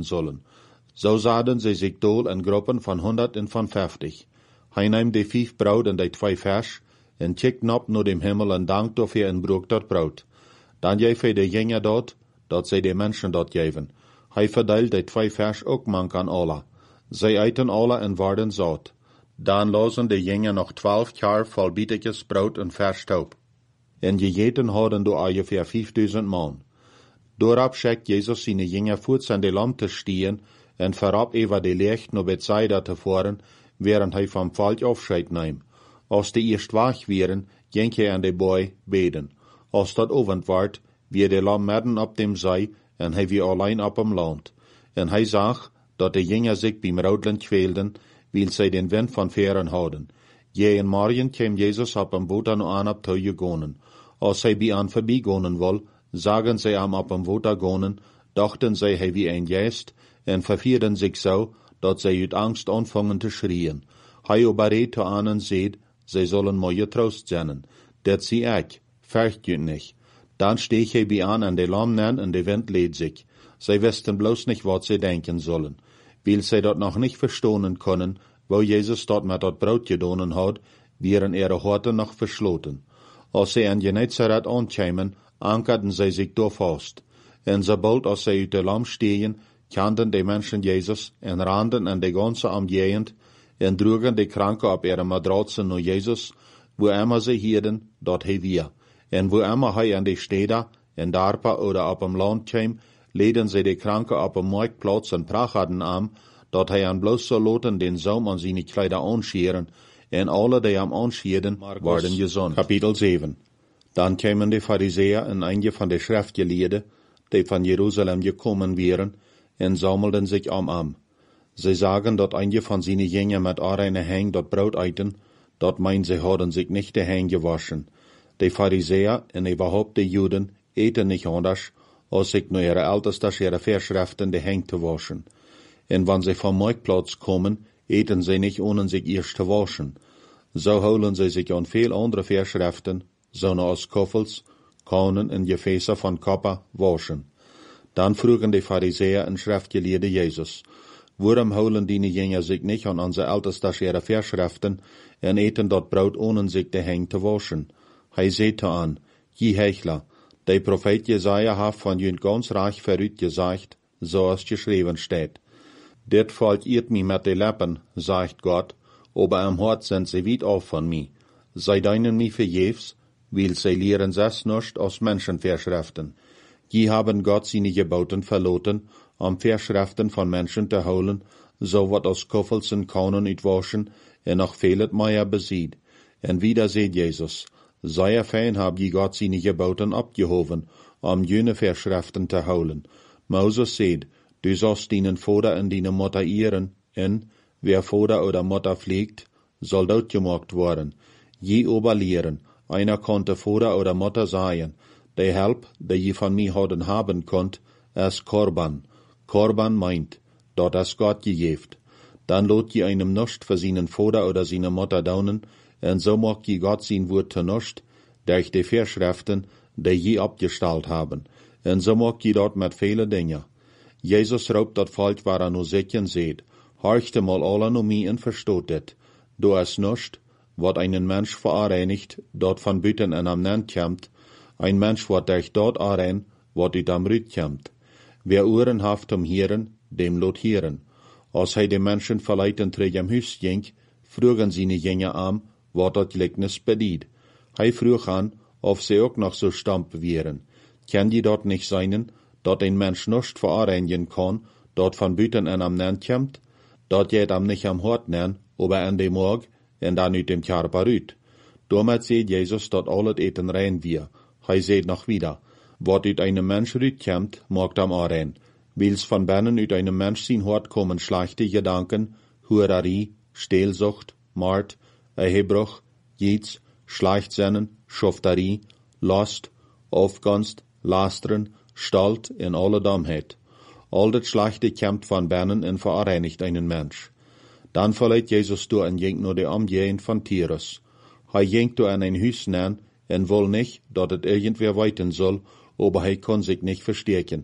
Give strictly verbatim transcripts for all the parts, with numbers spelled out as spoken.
werden sollen. So sahen sie sich dool in Gruppen von hundert en van vijftig. Hij nahm de vijf brood en de twee vers, en kikte op naar dem Himmel en dankte dafür en broek dat brood. Dan geef hij de jingen dat, dat zij de mensen dat geven. Hij verdeelt de twee vers ook mank aan alle. Zij eten alle en worden zout. Dan lozen de jingen nog twaalf jaar vol bietetjes brood en vers taub. En gegeten hadden door ongeveer vijfduizend man. Doorop schickt Jezus zijn jingen voort aan de lam te stieren en verab over de licht naar Bethsaida te voeren, während hij vom volk afscheid neemt. Als de eerst wach wieren, ging hij aan de boy beden. Als dat ovend wordt, wie de lam midden op dem zij, en hij wie alleen op hem land. En hij zag, dat de jingen zich beim Roodland kwelden, wil zij den wind van veren houden. Je en morgen kwam Jezus op een boot aan op toe gegonen. Als hij bij aan voorbijgonen wil, zagen zij hem op een boot gonen, dachten zij hij wie een geest, en vervierden zich zo, dat zij uit angst aanvangen te schreien. Hij obareet te aan en zeid, zij zullen mooie troost zijn. Dat zie ik, vergt je niet. Dan steeg hij bij aan en de lam nen en de wind leed zich. Zij wisten bloos niet wat zij denken zullen. Weil zij dat nog niet verstonen kunnen, wo Jezus dat met dat brood gedonen had, wären ihre Horten noch verschloten. Als zij aan Genezareth aankwamen, ankerden zij zich door vast. En sobald als zij uit de lam stegen, kenden de mensen Jezus en randen en de ganze omgegend en droegen de kranken op ihre matratzen naar Jezus, wo immer sie hielden, dat hij weer. En wo immer hij aan de steden, en darpa oder op hem land kwam, leden zij de kranken op een marktplaats en prachten aan, dat hij aan bloos zo loten den Saum aan zijn kleider aanscheren, en alle die hem aanschierden, worden gezond. Kapitel zeven. Dan kwamen de Pharisäer en einige van de schriftgeleerden, die van Jeruzalem gekommen waren, en sammelden zich om hem. Zij zagen dat einige van zijn jingen met arene heng dat brood eten, dat meinen zij hadden zich niet de heng gewaschen. De Pharisäer en überhaupt de Juden eten niet anders, als zich naar ihre Ältestes ihre Verschriften de heng te waschen. En wann sie vom Marktplatz kommen, eten sie nicht, ohne sich erst zu waschen. So holen sie sich an viel andere Verschriften, so als Koffels, Kaunen und Gefäße von Kopper waschen. Dann frugen die Pharisäer und Schriftgelehrte Jesus, warum holen die Jünger sich nicht an unsere Ältestes ihre Verschriften und eten dort Brot, ohne sich de heng zu waschen? Hij sagte an, je Hechler, der Prophet Jesaja hat von jün ganz reich verrückt gesagt, so als geschrieben steht. Dit volk eert mich mit de Lippen, sagt Gott, aber am Hort sind sie weit auf von mir. Zij deinen mich verjefs, weil sie lehren das nicht aus Menschenverschriften. Die haben Gott seine Geboten verloten, um Verschriften von Menschen zu holen, so wat aus Koffels und Kaunen uitwaschen, en noch vielet mehr besieht. En wieder seht Jesus, sehr fein hab je Gott seine Geboten abgehoben, um jene Verschriften zu holen. Moses seht, du sollst deinen Vater und deine Mutter ehren, en, wer Vater oder Mutter pflegt, soll dort gemacht worden. Je oberlehren, einer konnte Vater oder Mutter sein, der Help, der je von mir hadden haben konnt, ist Korban. Korban meint, dort es Gott gegeft. Dann lot je einem nicht für seinen Vater oder seine Mutter daunen, en so mag je Gott sein Wort zu nicht, durch die Verschriften, die je abgestellt haben. En so mag je dort mit viele Dinge. Jesus raubt dat Volk, waar er nu zitten seht, horchte mal alle nu mi en verstoot dit. Du es nicht, wat einen Mensch vereinigt, dort von Büten en am Nen kämmt, ein Mensch wat durch dort arein, wat ut am Rüt kämmt. Wer Ohren haft um Hieren, dem lot Hieren. Als hij de Menschen verleiten terug am Hus ging, frugen sie ne Jenge am, wat dat Gleichnis bediet. Hij vroeg an, of sie ook noch so stamp wären. Kann die dort nicht seinen, dat ein Mensch nicht vereinigen kann, dort von Büten en am Nen kämmt, dat jet am nicht am Hort nen, aber an dem Morg, en dan ut dem Körper rüt. Damit seht Jesus, dat alles eten rein wir. Hij seht noch wieder, wat ut einem Mensch rüt kämmt, mogt am arein. Wils von binnen ut einem Mensch sein Hort kommen schlechte Gedanken, Hurerie, Stehlsucht, Mord, Ehebruch, Jieds, Schleichtsinnen, Schufterie, Lust, Aufgunst, Lasteren, Stalt in alle Dummheit. All das Schlechte kämmt von binnen en vereinigt einen Mensch. Dann verleiht Jesus durch en ging nur die Umgehend von Tyrus. Hij ging durch an ein Hüs nen, en will nicht, dat het irgendwer weiten soll, aber hij kon sich nicht verstärken.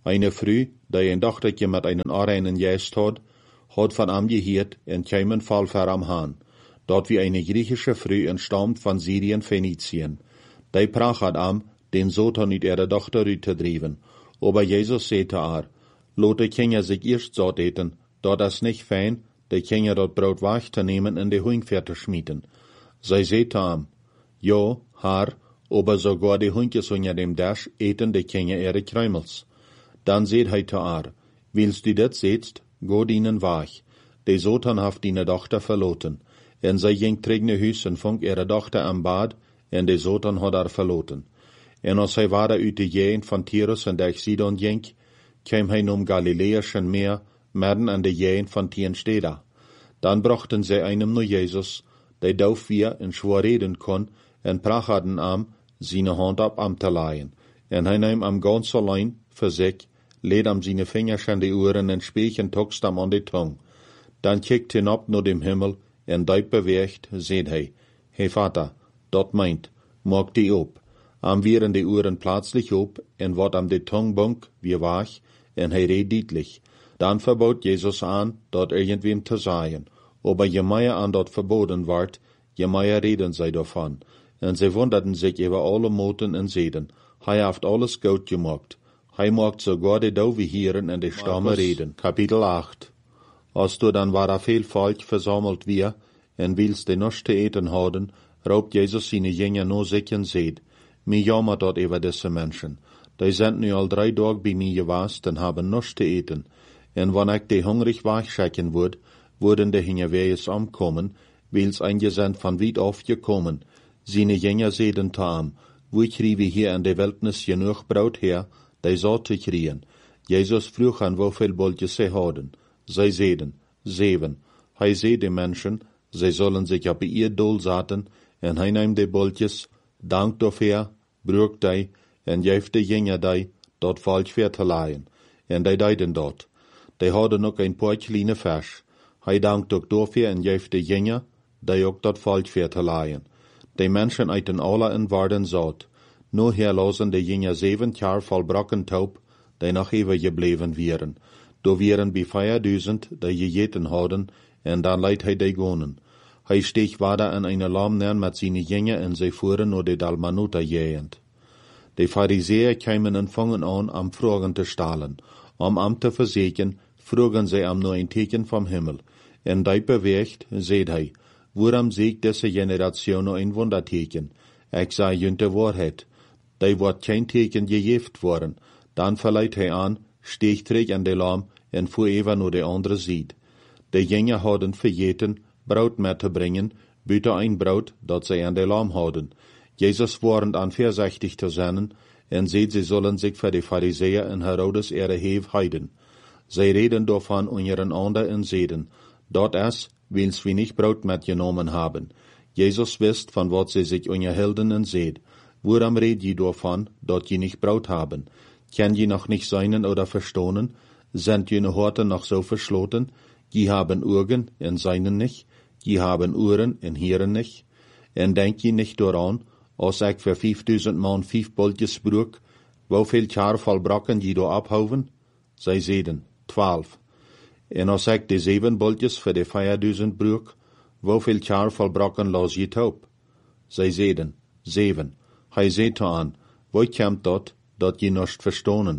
Eine Frau, die een dochtertje met een oreinen jeest had, had van am geheerd en kwam een Fall ver am Haan. Dort wie eine griechische Frau entstammt von Syrien, Phönizien. Die prach hat am, den Sohn mit ihrer Tochter rütedriven. Aber Jesus sagte ar, lot die Kinder sich erst satt eten, dort das nicht fein, die Kinder dort Brot weich zu nehmen in die Hunkferte schmieden. Sie sagte am, ja, Herr, aber sogar die Hunkes unter dem Dasch eten die Kinder ihre Kräumels. Dann seht hij zu ar, willst du das setzt, go dienen weich. Die Sohn haft die Tochter verloten. En zij ging terug naar huis en vond ihre dochter am Bad, en de Sohn had haar verloten. En als hij waren uit de gegend van Tyrus en der Sidon ging, kwam hij om Galiläischen Meer, midden an de gegend van Tiensteda. Dan brachten zij einem naar Jezus, die doof weer en schwor reden kon, en prach hadden am, zijn hand op am te leien. En hij nam am ganz allein, voor zich, leed am zijn vingers aan de oren en spechen tokst am an de tong. Dan kijkt hij op naar dem Himmel, en duip beweegt, zeet hij, Hey Vater, dat meint, mag die op. Am wieren de oren plötzlich op, en wat am de tongbunk wie wach, en hij reed dietlich. Dan verbood Jezus aan, dat irgendwem te sagen. Aber je mehr an dat verboden ward, je mehr reden zij davon. En zij wunderten sich über alle Moten en Zeden. Hij haft alles goed gemacht. Hij macht sogar de dove hieren en de Stamme reden. Kapitel acht. Als du dann war viel Volk versammelt wir, en willst de noch te eten houden, raubt Jesus seine Jünger no sich en seed. Mi jammer dort über diese Menschen. Die sind nu al drei Tage bei mir gewast en haben noch te eten. En wann ich die hungrig wachschicken würd, würden de Hingerwehes ankommen, wils ein Gesand von weit auf gekommen. Seine Jünger seden tam, wo kriege hier in der Wildnis genug Brot her, die so zu kriegen. Jesus frug an, wie viel Boltjes sie hadden. Zij zeiden, zeven. Hij zei de mensen, zij zullen zich op ihr doel zaten, en hij neemt de boltjes, dankt dafür, brukt die, en geeft de jinger die, dat volk weer te laaien. En die deiden dat. Die hadden ook een paar kleine vers. Hij dankt ook dafür en geeft de jinger, die ook dat volk weer te laaien. Die mensen eten alle en waren zat. Nu herlozen de jinger zeven jaar volbraken taub, die nog even gebleven wären. Do wären bij vierduizend, die gegeten hadden, en dan leidt hij die gonen. Hij steeg wader in eine Lamm neer met zijn Jünger en zij fuhren naar de Dalmanuta jegend. De Pharisäer kwamen en vangen an, am Fragen te stellen. Om am te verzekeren, vroegen zij am nur ein Teken vom Himmel. En die beweegt, zeid hij, waarom zeigt deze Generation nur ein Wunderteken? Ik zei junt de waarheid. Die wordt geen Teken gegeven worden. Dan verleiht hij aan, steeg terug aan de Lamm, en fuhr even naar de andere zijde. De Jünger hadden vergeten, Brot mee te brengen, buiten ein Brot, dat zij aan de Lamm hadden. Jesus waren dan voorzichtig te zijn, en zei, sie sollen sich für die Pharisäer en Herodes ihre Heef heiden. Zij reden davon untereinander en zeiden, dat is, wils wir nicht Brot mitgenommen haben. Jesus wist, van wat sie sich unterhielden en zeid, waarom red je davon, dat je nicht Brot haben? Kann je noch nicht seinen oder verstohnen? Sind jene Horte noch so verschloten? Die haben Augen en seinen nicht, die haben Ohren en hieren nicht. En denk je nicht daran, als ik voor vijfduizend man vijf boltjes broek, hoeveel jaar volbraken die do abhouden? Zij zeiden, twaalf. En als ik de zeven boltjes voor de vierduizend broek, hoeveel jaar volbraken los je taub? Zij zeiden, zeven. Hij zei aan, wo komt dat, dat je nicht verstonen?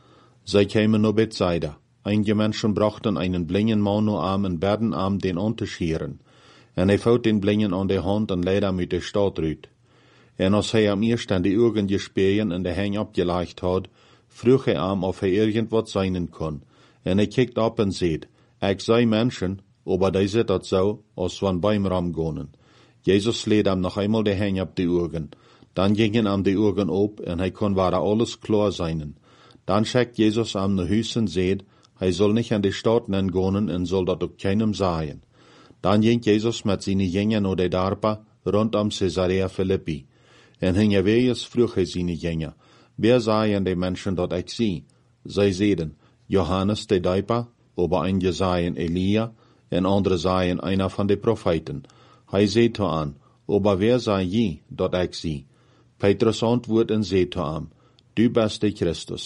Zij kwamen naar Bethsaida. Einige Menschen brachten einen blinden Mann nur am en berden am den unterschieren. En hij fout den blinden an de hand en leid hem uit de stad uit. En als hij am eerst aan de ogen gespeien en de heng abgeleicht had, vroeg hij am of hij irgendwat zijn kon. En hij kijkt op en zeid, ik zei Menschen, aber die zit dat zo, als van beim Ram gonen. Jesus leed hem noch einmal de heng op de ogen. Dan gingen am de ogen op en hij kon ware alles klar zijn. Dan schickt Jesus am naar huis en zeid, hij zal nicht an de stad nen gonen en zal dat ook keinem sagen. Dan ging Jesus met zijn Jünger naar de Darpa, rondom Caesarea Philippi. En hingerwees vroeg hij zijn Jünger, wer sagen de Menschen dat ik zie? Zij zeiden, Johannes de Daiper, aber einige sagen Elia, en andere sagen einer van de Propheten. Hij zei aan, aber wer sei je dat ik zie? Petrus antwoordt en zei aan, du bist de Christus.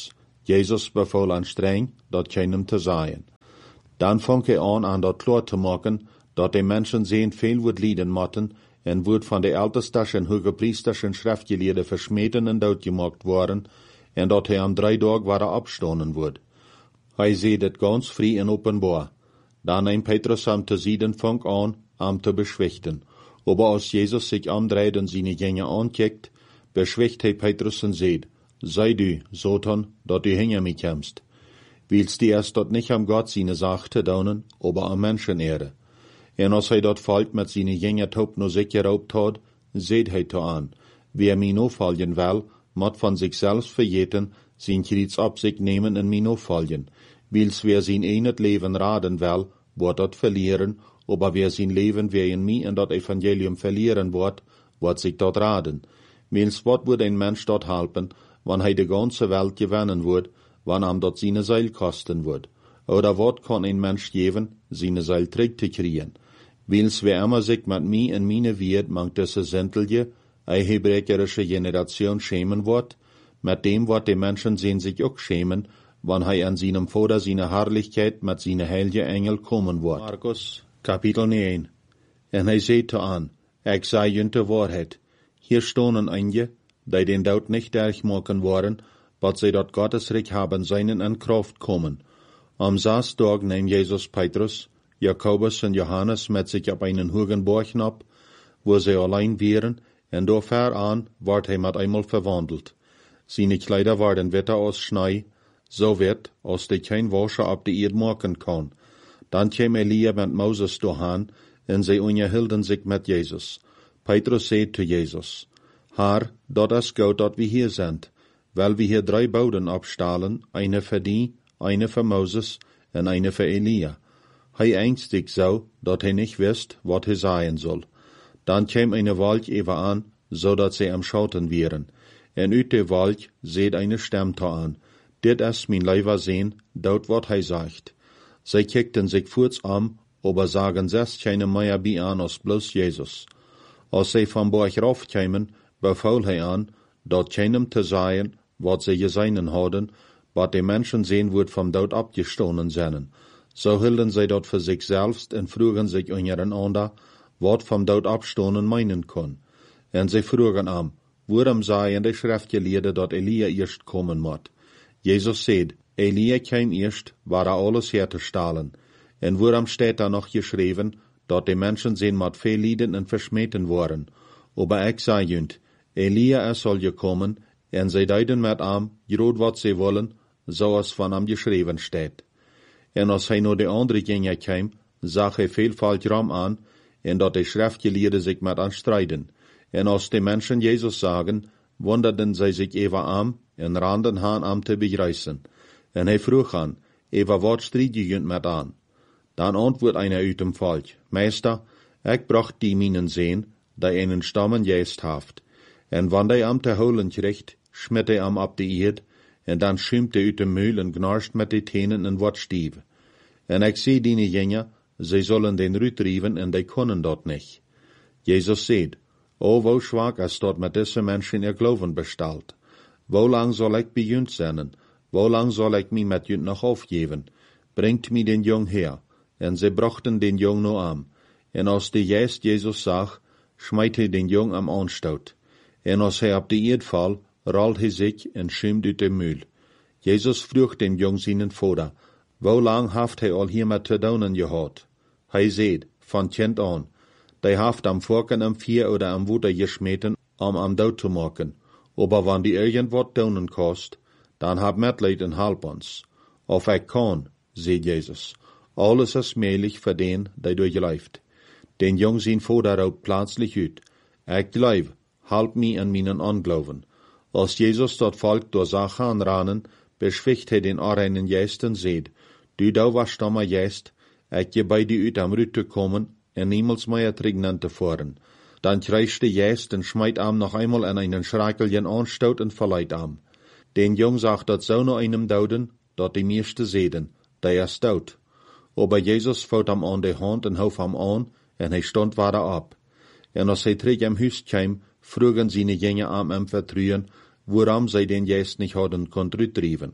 Jesus befahl an streng, dat keinem te sagen. Dan fang hij an, aan dat klar te maken, dat de mensen zijn veel wordt lijden moeten, en wordt van de ältestas en hogepriesters en schriftgeleerden versmeten en doodgemaakt worden, en dat hij aan drie dagen waren opstonden wordt. Hij zei dit ganz vrij en openbaar. Dan neemt Petrus hem te zijden fang aan, hem te beschwichten. Aber als Jesus sich omdraait en zijn Jünger aankijkt, beschwicht hij Petrus en zei, sei du, Satan, dat du hinter mich kommst. Willst du erst dort nicht am Gott seine Sache te doen, aber am Menschen ehre. En als hij dat volk met zijn Jünger taub no sich geraubt hat, seht hij te aan, wer mij no volgen will, moet van zichzelf vergeten, zijn kriets op zich nemen en mij no volgen. Wils wer zijn einet leven raden will, wordt dat verlieren, aber wer zijn leven weer in mij en dat evangelium verlieren wordt, wordt zich dat raden. Wils wat wordt een mens dat helpen, wanneer hij de ganze Welt gewinnen wordt, wanneer hem dat zijn Seil kosten wordt. Oder wat kan een mens geven, zijn Seil terug te krijgen. Wils wer immer sich met mij en meine wird, mang deze zintelje, een hebreerische generation schämen wordt, met dem wat de mensen zijn zich ook schämen, wanneer hij aan seinem Vater seine Herrlichkeit met seine heilige Engel komen wordt. Markus, Kapitel negen. En hij zei te aan, ik zei je de waarheid. Hier stonden einige, die den dood nicht durchmaken worden, wat zij dat Gottesreich haben seinen in Kraft kommen. Am Samstag nahm Jesus Petrus, Jakobus en Johannes met sich op einen hohen Berg op, wo sie allein wären, en door ver aan ward hij met einmal verwandelt. Seine Kleider waren witter aus Schnee, so wird, als die kein Wascher op de Erde maken kan. Dan kwam Elia met Moses doorheen, en zij onderhielden zich met Jesus. Petrus zei zu Jesus, Herr, dat is goed dat we hier zijn, weil we hier drei Boden opstalen, eine für die, eine für Moses en eine für Elia. Hij ängstigt so, dat hij nicht wist, wat hij sagen soll. Dan kwam eine Wolk even aan, so dat sie am Schauten wären. En uit de Wolk seht eine Stimme an. Dit is mijn Leiber sehen, dort wat hij sagt. Sie kickten sich kurz an, aber sagen selbst keine mehr bi an als bloß Jesus. Als sie vom Berg raufkämen, befahl hij an, dat keinem te sagen, wat sie gesehen hadden, wat die Menschen sehen wird vom Tod abgestohlen seien. So hielden sie dort für sich selbst und frugen sich untereinander, wat vom Tod abstohlen meinen kann. Und sie frugen am, warum seien die Schriftgelehrten, dat Elia erst kommen moet. Jesus sagt, Elia kam erst, war er alles herzustellen. Und warum steht da noch geschrieben, dat die Menschen sehen mit viel Leiden und verschmeten worden. Aber ich sage jünt, Elia er soll gekommen, und sie deuten mit am, grad wat sie wollen, so als von am geschrieben steht. Und als hij nur de andere Jünger kam, zag hij veel falsch ram an, en dat de Schriftgelehrten sich mit anstreiten. Und als die Menschen Jesus sagen, wunderten sie sich even am, en randen han am te begreißen. En hij vroeg an, even wat strijd je jünt met an? Dan antwoord einer uit dem Volk, Meister, ik bracht die minen sehen, die einen Stammen jäst haft. En wann die am te holen kriegt, schmitt hij am ab de Erd, en dan schümt hij uit de Mühl en gnarscht met de tenen en wat stief. En ik zie die Jünger, sie sollen den Rüt rieven en die können dort nicht. Jesus sagt, o wo schwach ist dort mit diese Menschen ihr Glauben bestellt. Wo lang soll ich bei jünt sein? Wo lang soll ich mich mit jünt noch aufgeben? Bringt mi den Jung her. En sie brachten den Jung no am. En als die Geist Jesus sag, schmeit hij den Jung am Anstoot. En als hij op de Erd fall, rollt hij sich en schimmt uit de Mühl. Jesus vroeg den Jung seinen Vater, wo lang haft hij al hiermee te doen gehad? Hij zei, van kind an, die haft am Forken am Vier oder am Wuter geschmeten, om am dood te maken. Aber wann die irgendwat doen kost, dan hab Mitleid en help ons. Of ik kan, zei Jesus, alles is möglich für den, der durchläuft. Den Jung sein Vater raubt plötzlich uit. Ich glaub, help mich an meinen Unglauben. Als Jesus dat Volk durch Sache anranen, beschwicht hij den Areinen Geist und seht, du da warst dammer Geist, ich geh bei dir uit am Rüte kommen, en niemals mehr trignante fahren. Dann kreischt der Geist und schmeit am noch einmal an einen schrecklichen Anstoot und verleiht am. Den Jung sagt dat so noch einem dauden, dat die meiste sehen, der ist dood. Aber Jesus vouwt am an de hand en houf am an, en hij stond wieder ab. En als hij terug am Huis kwam, frugen seine Jünger am am Vertrühen, warum sie den Geist nicht hadden konnt uitdrieven.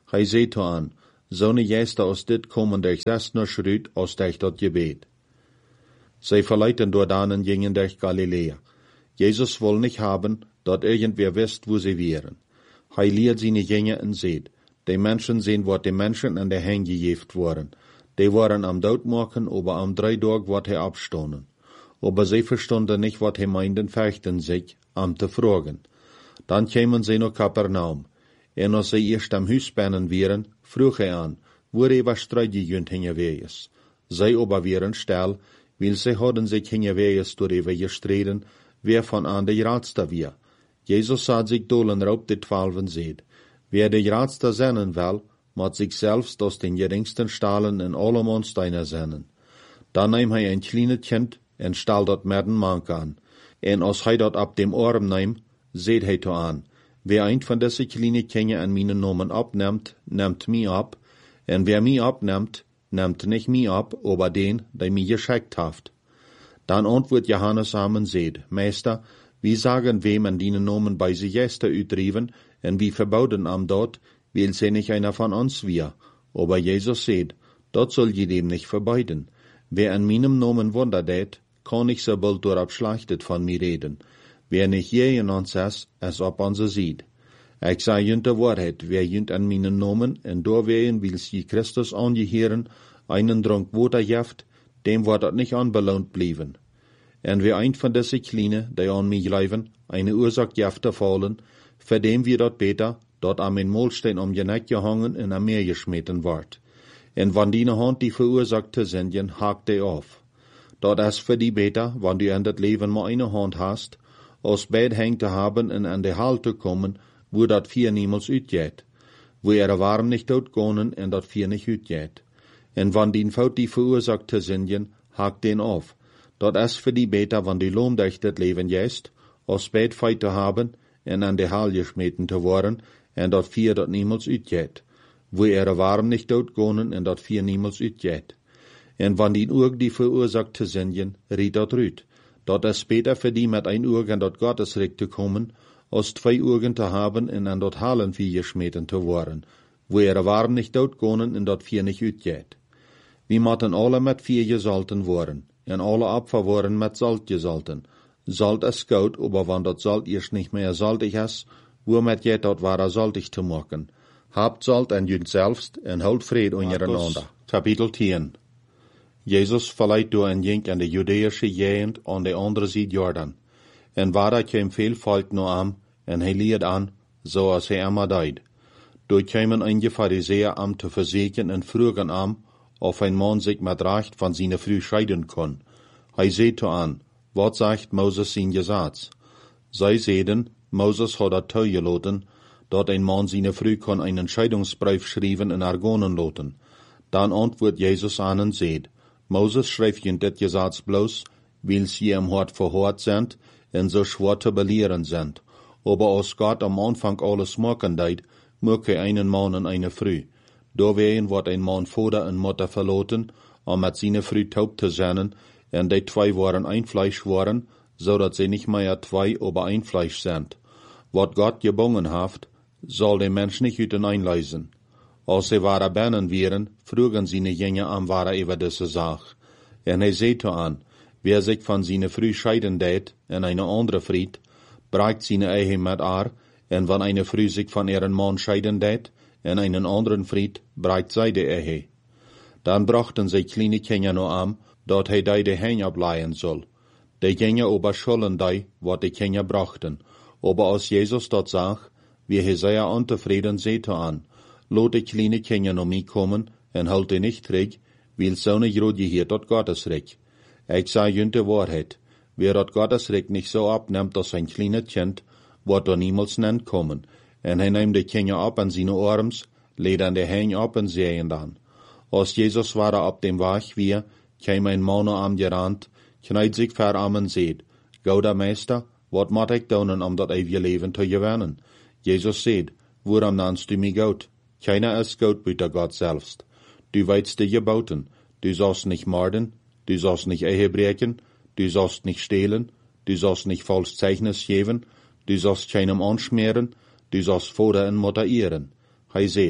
Hij zei to aan, zo'n jester als dit komen durch zes nur schruit als durch dat gebet. Zij verleiten door dan en gingen durch Galilea. Jesus will nicht haben, dat irgendwer wisst, wo sie wären. Hij leert seine Jünger en seht, die Menschen sehen, wat die Menschen an der Hänge gejeft worden. Die waren am doodmaken, aber am drei Tag wat hij abstonden. Aber sie verstunden nicht, wat hij meinden, fechten sich, am te fragen. Dann kämen sie nach Kapernaum. En als sie erst am Huis binnen wären, vroeg hij aan, wo er was strijdgejünd hingewees. Zij aber wären still, weil sie hadden sich hingewees door ewe gestreden, wer von an de raadste weer. Jesus had sich dolen raub de twaalfen seed. Wer de raadste zennen wil, moet sich selbst aus den geringsten stalen in alle Mondsteine zennen. Dan neem hij een kleine kind en stal dat midden mank aan. En als hij dat ab dem Arm neem, seht hij to aan. Wer ein von deze kleine Kinder an meinen Namen abnimmt, nimmt mich ab, en wer mich abnimmt, nimmt nicht mich ab, aber den, der mich geschickt haft. Dann antwortet Johannes Amen seht, Meister, wie sagen wem an deinen Namen bei sie Gäste ütrieben, en wie verbauden am dort, weil sie nicht einer von uns wir. Aber Jesus seht, dort soll je dem nicht verbeiden. Wer an meinem Namen Wunder tät, kann ich so bald durchab schlachtet von mir reden. Wer nicht je in uns ist, als ob uns sieht. Ich sage jünt die Wahrheit, wer jünt an meinen Namen, en doorwehen will sie Christus angehören, einen Drunk Water jaft, dem wird das nicht anbelohnt blieben. En wer ein von diese Kleine, die an mich leiben, eine Ursache jafte fallen, für dem wir dort beter, dort am in Molstein um je Neck gehangen en am Meer geschmeten ward. En wann die Hand die verursachte sind, hakt die auf. Dort ist für die beter, wann du in das Leben mal eine Hand hast, aus Bett hängt zu haben en an die Halt zu kommen, wo dat vier niemals uitgeht. Wo er warm nicht outgonen en dat vier nicht uitgeht. En wann die Faut die verursachte sind, hakt den auf. Dat is für die beter, wann die Lohn durch das Leben jest, aus Bett feit zu haben en an die Hal geschmeten zu worden, en dat vier dat niemals uitgeht. Wo er warm nicht outgonen en dat vier niemals uitgeht. En wann die Urg die verursachte sind, riet dat rüt. Dat is beter für die mit ein Urg an dat Gottesrecht zu kommen, als zwei Urgen zu haben en an dat Halen vier geschmeten zu worden, wo er warm nicht outgonen en dat vier nicht uitgeht. Wir motten alle mit vier gesalten worden, en alle Apfer worden mit Salt gesalten. Salt is goud, aber wann dat Salt erst nicht mehr saltig is, womit geht dat ware saltig zu machen. Habt Salt en jünt selbst, en holt Fried untereinander. Kapitel tien. Jesus verleiht door en ging an de Judäische Gegend an de andere Seite Jordan. En waar kwam veel volk naar am, en hij leert aan, zoals hij immer deed. Door kwamen einige Pharisäer am te verzeken en vroegen am, of ein man sich met recht van zijn vrouw scheiden kon. Hij zei to aan, wat zegt Moses zijn Gesetz? Zij zeiden, Moses had dat toegelaten, dat ein man zijn vrouw kon einen Scheidungsbrief schrijven en argonen laten. Dan antwoordt Jezus aan en zeid, Moses schreef je dit Gesetz bloos, weil sie im Hort verhört sind, en so schwer zu belehren sind. Aber als Gott am Anfang alles machen deed, möge einen Mann und eine Frau. Doorwegen wird ein Mann Vater und Mutter verloten, um mit seiner Frau taub zu sein, en die zwei waren ein Fleisch waren, so dass sie nicht mehr zwei, aber ein Fleisch sind. Wat Gott gebungen haft, soll der Mensch nicht üten einleisen. Als sie wahre Bännen wären, frugen sie ne Jünger am wahre über diese Sache. En hij zei to an, wer sich von seiner Frau scheiden deed, en eine andere Fried, bragt seine Ehe mit ar, en wann eine Frau sich von ihren Mann scheiden deed, en einen anderen Fried, bragt zij de Ehe. Dann brachten sie kleine Kinder no am, dat hij die de Hen ableihen soll. Die Jünger aber schulden die, wat die Kinder brachten. Aber als Jesus dat zag, wie hij sehr unzufrieden zei to an, lot die kleine Kinder no mij kommen, en halt die nicht träg, weil so ne Jod hier dort Gottesrecht. Ich sag jünt die Wahrheit, wer dort Gottesrecht nicht so abnimmt, dass ein kleines Kind, wird da niemals nennt kommen, en hij nimmt die Kinder ab an seine Arms, lädt an die Hänge ab und sehen dann. Als Jesus war ab dem Weg wir, kam ein Mann am gerannt, kneit sich ver am und seht, Gouda Meister, wat moet ik doen om dat ewige Leben zu gewinnen? Jesus seht, woran nennst du mich Gott? Keiner ist Gott buiten Gott selbst. Du weißt die Geboten, du sollst nicht morden, du sollst nicht Ehe brechen, du sollst nicht stehlen, du sollst nicht falsch Zeichnis geben, du sollst keinem anschmieren, du sollst Vater und Mutter ehren. Hij seht,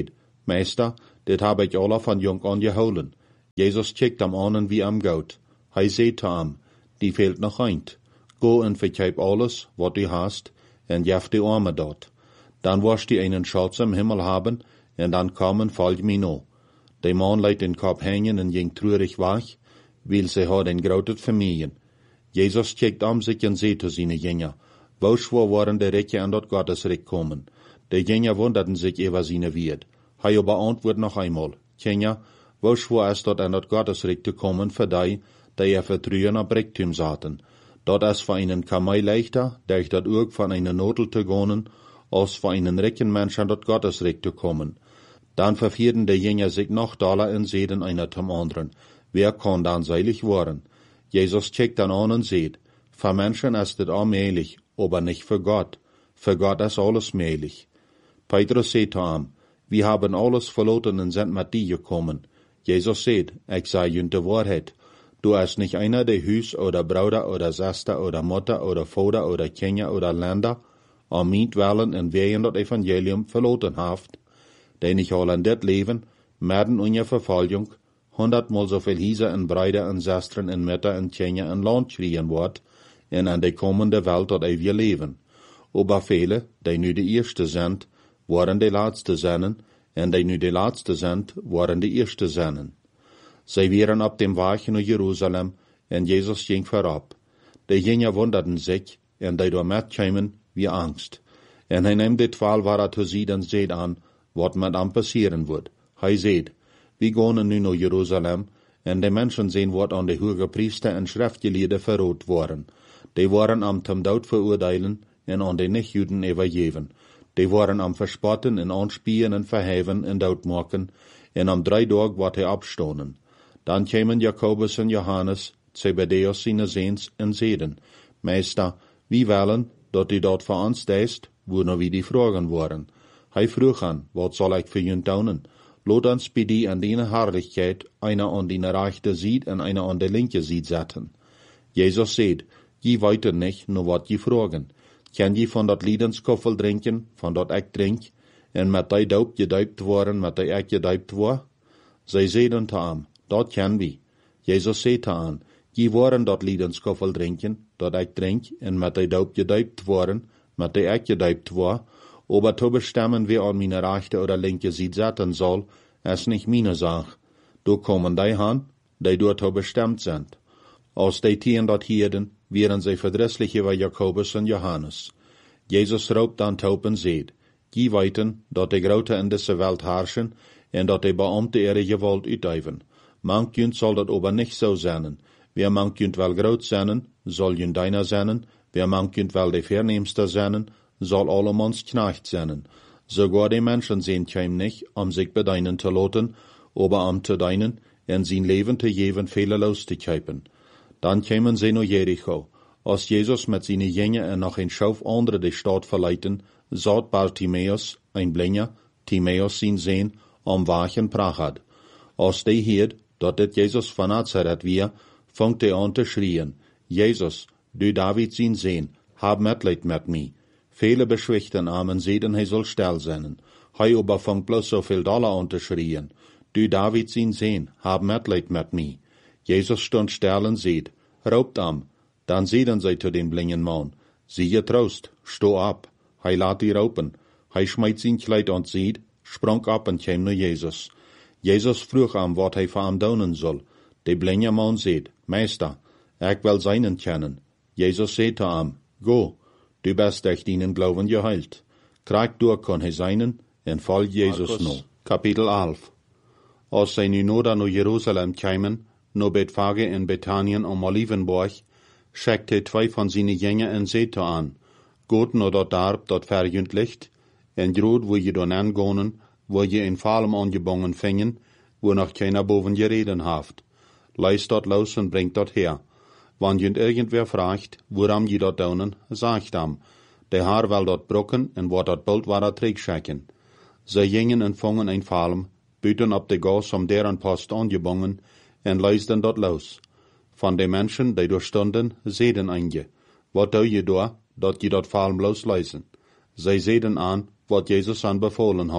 Meester, dit heb ik alle van jong aan gehouden. Jezus kijkt hem aan wie hem gaat. Hij zei te hem, die fehlt nog eind. Go en verkijp alles, wat du hast, en jef die arme dort. Dan wirst du einen Schatz im Himmel haben, en dan kommen, folg mir no. De man leidt den Kopf hängen en ging treurig weg, weil sie had een grote familie. Jezus kijkt om zich en zei te zijn jünger, wo schwor waren de Rijke an dat Gottesreich kommen. De jünger wunderten sich über seine Wied. Hij beantwoordt noch einmal, Kinder, wo schwor es dort an dat Gottesreich te kommen für die, die er vertrühen op Reichtum zaten. Dat is voor einen Kamei leichter, durch dat Urg von einer Notel te gonen, als voor einen reichen Mensch an dat Gottesreich te kommen. Dan vervierden de Jünger sich noch daler in Seden einer zum anderen. Wer kann dann seilig worden? Jesus checkt dann an und seht, für Menschen ist es allmählich, aber nicht für Gott. Für Gott ist alles mählich. Petrus sagt zu ihm, wir haben alles verloren und sind mit dir gekommen. Jesus sagt, ich sage ihnen die Wahrheit. Du hast nicht einer, der Hüs oder Bruder oder Schwester oder Mutter oder Vater oder Kinder oder Länder am Mietwellen und wegen das Evangelium verloren haft, der nicht all an das Leben, mitten in der Verfolgung, hundertmal so viel Hieser und Brüder und Schwestern und Mütter und Kinder und Land schreien wird, und an die kommende Welt dort ewig leben. Aber viele, die nu die Erste sind, waren die Letzte sein, und die nu die Letzte sind, waren die Erste sein. Sie waren auf dem Weg nach Jerusalem, und Jesus ging vorab. Die Jünger wunderten sich, und die dort mitkamen, wie Angst. Und er nimmt die Twaalf war zu sie und seht an, was mit ihm passieren wird. Er seht, wir gehen nu nach Jerusalem, und die Menschen sehen, was an die hohen Priester und Schriftgelehrten verrot waren. Die waren am zum Tod verurteilen, und an die Nichtjuden übergeben. Die waren am Verspotten und Anspielen und Verheven und Tod machen, und am drei Tagen wird er abstoßen. Dann kämen Jakobus und Johannes, Zebedeus seine Sehns, und sehen, Meister, wie wollen, dat die dort voor ons deist, wo noch wie die Fragen waren. Hij vroeg an, wat soll ich für ihn tun? Lot uns bei die an deine Herrlichkeit, einer an deine rechte Seite und einer an der linke Seite setzen. Jesus sagt, je weiter nicht, nur wat je fragen. Kann je von dat Liedenskoffel trinken, von dat ich trink, en met die Daup gedäupt worden, met die ich gedäupt war? Zij zeiden te hem, dat kan wie. Jesus zei te aan, je waren dat Liedenskoffel drinken, dat ich drink, en met die Daup gedäupt worden, met die ich gedäupt war, aber zu bestimmen, wer an meine rechte oder linke Seite setzen soll, ist nicht meine Sache. Du kommen die han, die dort zu bestimmt sind. Als die Tieren dort hielten, wären sie verdrisslich über Jakobus und Johannes. Jesus raubt dann taub und seht, die weiten, dat die Grote in dieser Welt herrschen, en dat die Beamte ihre Gewalt uitüben. Manchjünd soll dat aber nicht so sein. Wer manchjünd wel groot sein, soll jünd deiner sein, wer manchjünd wel de Verneemste sein, soll allemans Knecht sein. Sogar die Menschen sehen kein nicht, um sich bedeinen zu lassen, aber um zu deinen, en sein Leben zu geben, fehlerlos zu kämpfen. Dann kämen sie nach Jericho. Als Jesus mit seinen Jüngern und noch ein Schauf andere die Stadt verleiten, saht Bartimäus, ein Blinder, Timäus sein Sehn, am Wachen prachat. Als die hiert, dat dit Jesus von Nazareth wir, fangt er an zu schrien, Jesus, du David sein Sehn, hab Mitleid mit mir. Viele beschwichten am und sehen, er soll still sein. Hei aber fangt bloß so viel Dollar an zu schrien, du David sein Sehn, hab Mitleid mit mir. Jesus stund still und seht, raubt am. Dann sehen sie zu den blinden Mann, siehe Trost, steh ab. Hei lat die raupen. Hei schmeit sein Kleid und sieht, sprang ab und käm nur Jesus. Jesus frug am, wat hij voor hem doen soll. De blinde man seht, Meister, ich will seinen kennen. Jesus seht zu ihm, go, du bist durch deinen Glauben geheilt. Krieg durch kann hij seinen, en folg Jesus no. Kapitel elf. Als zij nu noda naar Jerusalem kämen, no Bethphage in Bethanien am Olivenberg, schickt hij zwei von seine Jünger en seht zu an, Gott no dort darb, dort verjünt licht, en groot wo je dan angonen, wo je in Falm angebongen fingen, wo noch keiner boven gereden haft. Leist dort los und bringt dort her. Wann jünd irgendwer fragt, woran je dort daunen, sagt am, der Haar will dort brocken, en wat dort bald war er trägschacken. Sie gingen en vongen ein Falm, büten op de Gas om deren Post angebongen, en leisten dort los. Von de Menschen, die dort stunden, sehen einge. Wat dou je da, dat je dort Falm losleisen? Sie sehen an, wat Jesus anbefohlen hat,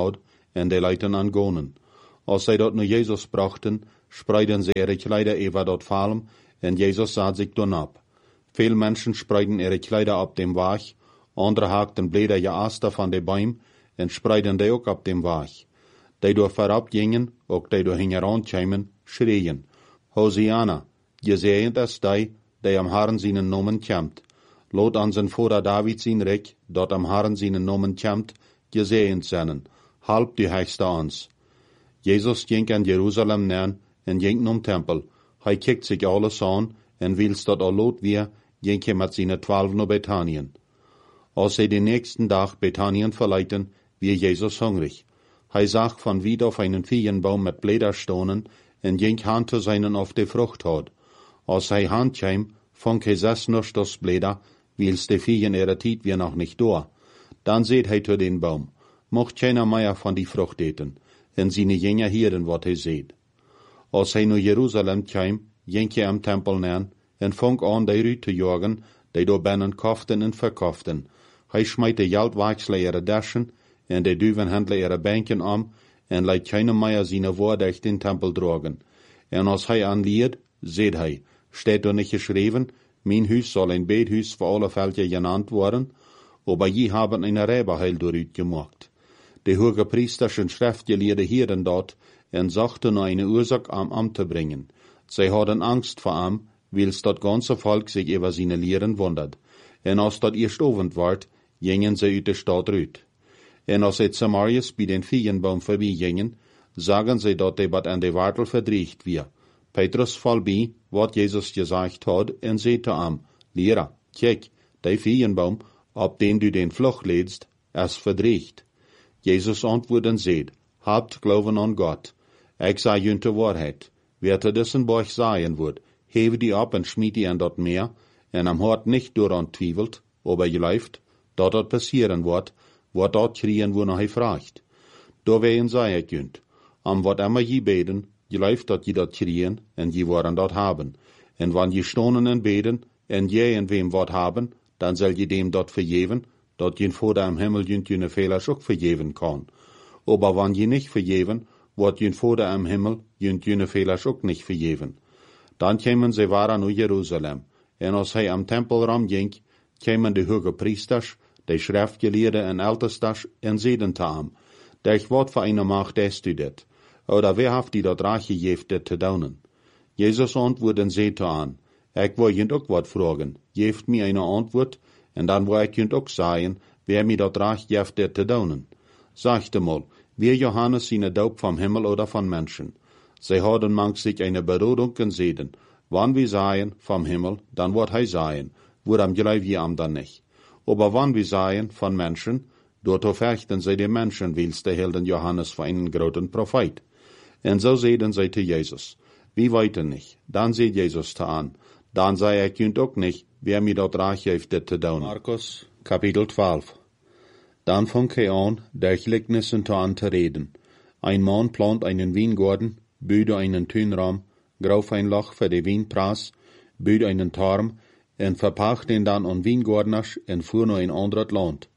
en de Leuten angonen. Als zij dort naar Jezus brachten, spreiden ze ihre Kleider über dort fallen, en Jezus sah sich dort ab. Veel Menschen spreiden ihre Kleider ab dem Weg, andere hakten Blätter Jaaster van de Bäum, en spreiden die ook ab dem Weg. Die door verab gingen, ook die door hingeran kämen, schreien, Hosiana, gezegend is die, die am Herrn seinen Namen kämmt. Lot an zijn Vater David zijn Reich, dort am Herrn seinen Namen kämmt, gezegend zijn, halb die Heichste ans. Jesus ging an Jerusalem nähen, en ging nom Tempel. Hij kijkt sich alles an, en wils dort al lot weer, ging hij met zijn twaalf naar Bethanien. Als hij den nächsten Tag Bethanien verleiten, wie Jesus hungrig. Hij zag van wied auf einen Feigenbaum met Blätter stonen, en ging hand te seinen auf de Frucht had. Als hij hand kwam, fang hij zes noch das Blätter, wils de Feigen ihre Tiet wir noch nicht da. Dan seht hij zu den Baum, mocht keiner mehr von die Frucht eten, en seine Jünger hieren wat hij seht. Als hij naar Jerusalem kwam, ging hij am Tempel nähen, en fang an die Rüte te jagen, die door binnen koften en verkoften. Hij smijt de Geldwechsler ihre Daschen, en de duivenhändler ihre Bänken am, en leidt keine mehr seine Worte echt den Tempel dragen. En als hij anliert, seht hij, steht er nicht geschrieben, mein Hus soll ein Bethuis für alle Völker genannt worden, aber je haben eine Räberheil dort gemacht. Die hohe priesterschen Schriftgelehrten hielten dort, en sagten nur eine Ursache am Amt zu bringen. Sie hatten Angst vor ihm, wils das ganze Volk sich über seine Lehren wundert. En als dat erst Abend ward, gingen sie uit de Stadt rüt. En als sie Samarias bei den Feigenbaum vorbeigingen, sagen sie dort, die wat an de Wartel verdriecht wir. Petrus fall bei, wat Jesus gesagt hat, en seht zu ihm, Lehrer, kijk, de Feigenbaum, ob den du den Fluch lädst, es verdriecht. Jesus antworten seht, habt Glauben an Gott. Ich sag jünt de Wahrheit. Wer te dessen Bauch sagen wird, hebe die ab en schmied die an dort Meer, en am Hort nicht daran twiebelt, aber je läuft, dat dat passieren wird, wat dat kriegen, wo noch he fragt. Da wehen sei ich jünt. Am wat immer je beten, je läuft dat je dat kriegen, en je worden dat haben. En wann je stonen en beten, en je en wem wat haben, dann soll je dem dat vergeven, dat je Vater im Himmel jünt jene Fehler auch vergeven kann. Aber wann je nicht vergeven, wat je Vater im Himmel jünt jene Fehler auch nicht vergeven. Dann kämen sie waren nach Jerusalem. En als hij am Tempelraum ging, kämen de hoge Priesters, de Schriftgelehrten en Ältesters, en zeiden te hem, Dich wat voor eine Macht hast du dit? Oder wer haft die dat Reich gegeven dit te doen? Jesus antwoordde en zei te aan, ik wil je ook wat vragen, geeft mir eine Antwort, en dan wil ik je ook zeggen, wer mir dat Reich geeft dit te doen. Sagte mal, wie Johannes seine Doop vom Himmel oder von Menschen? Sie hadden manch sich eine Berodung en zeiden, wann wir sagen vom Himmel, dann wird hij sagen, woran gleich wir am dann nicht. Aber wann wir sagen von Menschen, dort verfechten sie die Menschen, wils der Helden Johannes für einen großen Prophet. Und so seiden sie zu Jesus, wir weiten nicht. Dann seht Jesus zu an, dann sei er könnt auch nicht, wer mir dort Reich heeft dit te doen. Markus, Kapitel zwölf. Dann fang er an, der Gleichnissen zu an zu reden. Ein Mann plant einen Weingarten, büde einen Tünraum, grauf ein Loch für die Weinpraß, büde einen Turm, en verpacht ihn dann an Weingardners en fuhr naar een ander Land.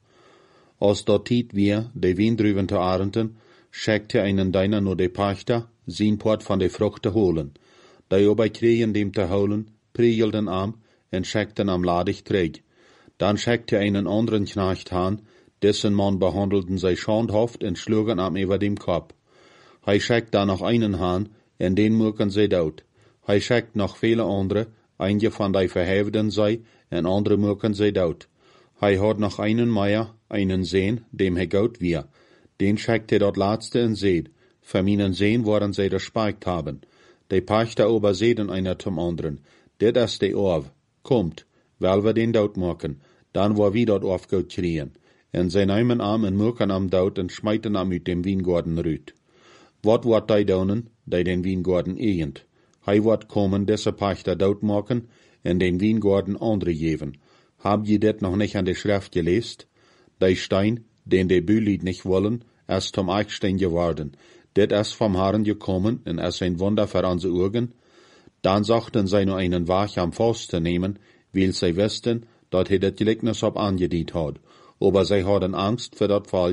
Als dat tijd weer de Weindruven te arenden, schickte einen deiner naar de Pachter, zijn Port van de Frucht te holen. Die obei kregen dem te holen, priegelden am, en schickten am ladig terug. Dann schickte einen anderen Knecht an, dessen Mann behandelten zij schandhaft en schlugen am über dem Kopf. Hij schickt dann noch einen an, en den mucken zij dood. Hij schickt noch viele andere, einige von die Verhäften sei, en andere mucken zij dood. Hij had noch einen Meier, einen Sehn, dem hij goud wir. Den schickt er dort laatste en seed. Für meinen Sehn worden zij gespeikt haben. Die Pachter ober seeden einer zum anderen. Dit is de Orv. Kommt, weil wir den dood machen. Dann war wir dort aufgoud kriegen. En zij nemen am en mucken am dood en smijten am uit dem Weingarten rüt. Wat wordt die doen, die den Weingarten egend? Hij wordt komen deze Pachter dood maken en den Weingarten andere geven. Hab je dit noch nicht an de Schrift gelesen? Die Stein, den de Bülied nicht wollen, ist zum Eichstein geworden. Dit ist vom Herrn gekommen en ist ein Wunder für unsere Augen. Dann sagten sie nur einen Wach am Faust zu nehmen, weil sie wussten, dat hij das Gleichnis op angedient hat. Aber sie hadden Angst für dat Volk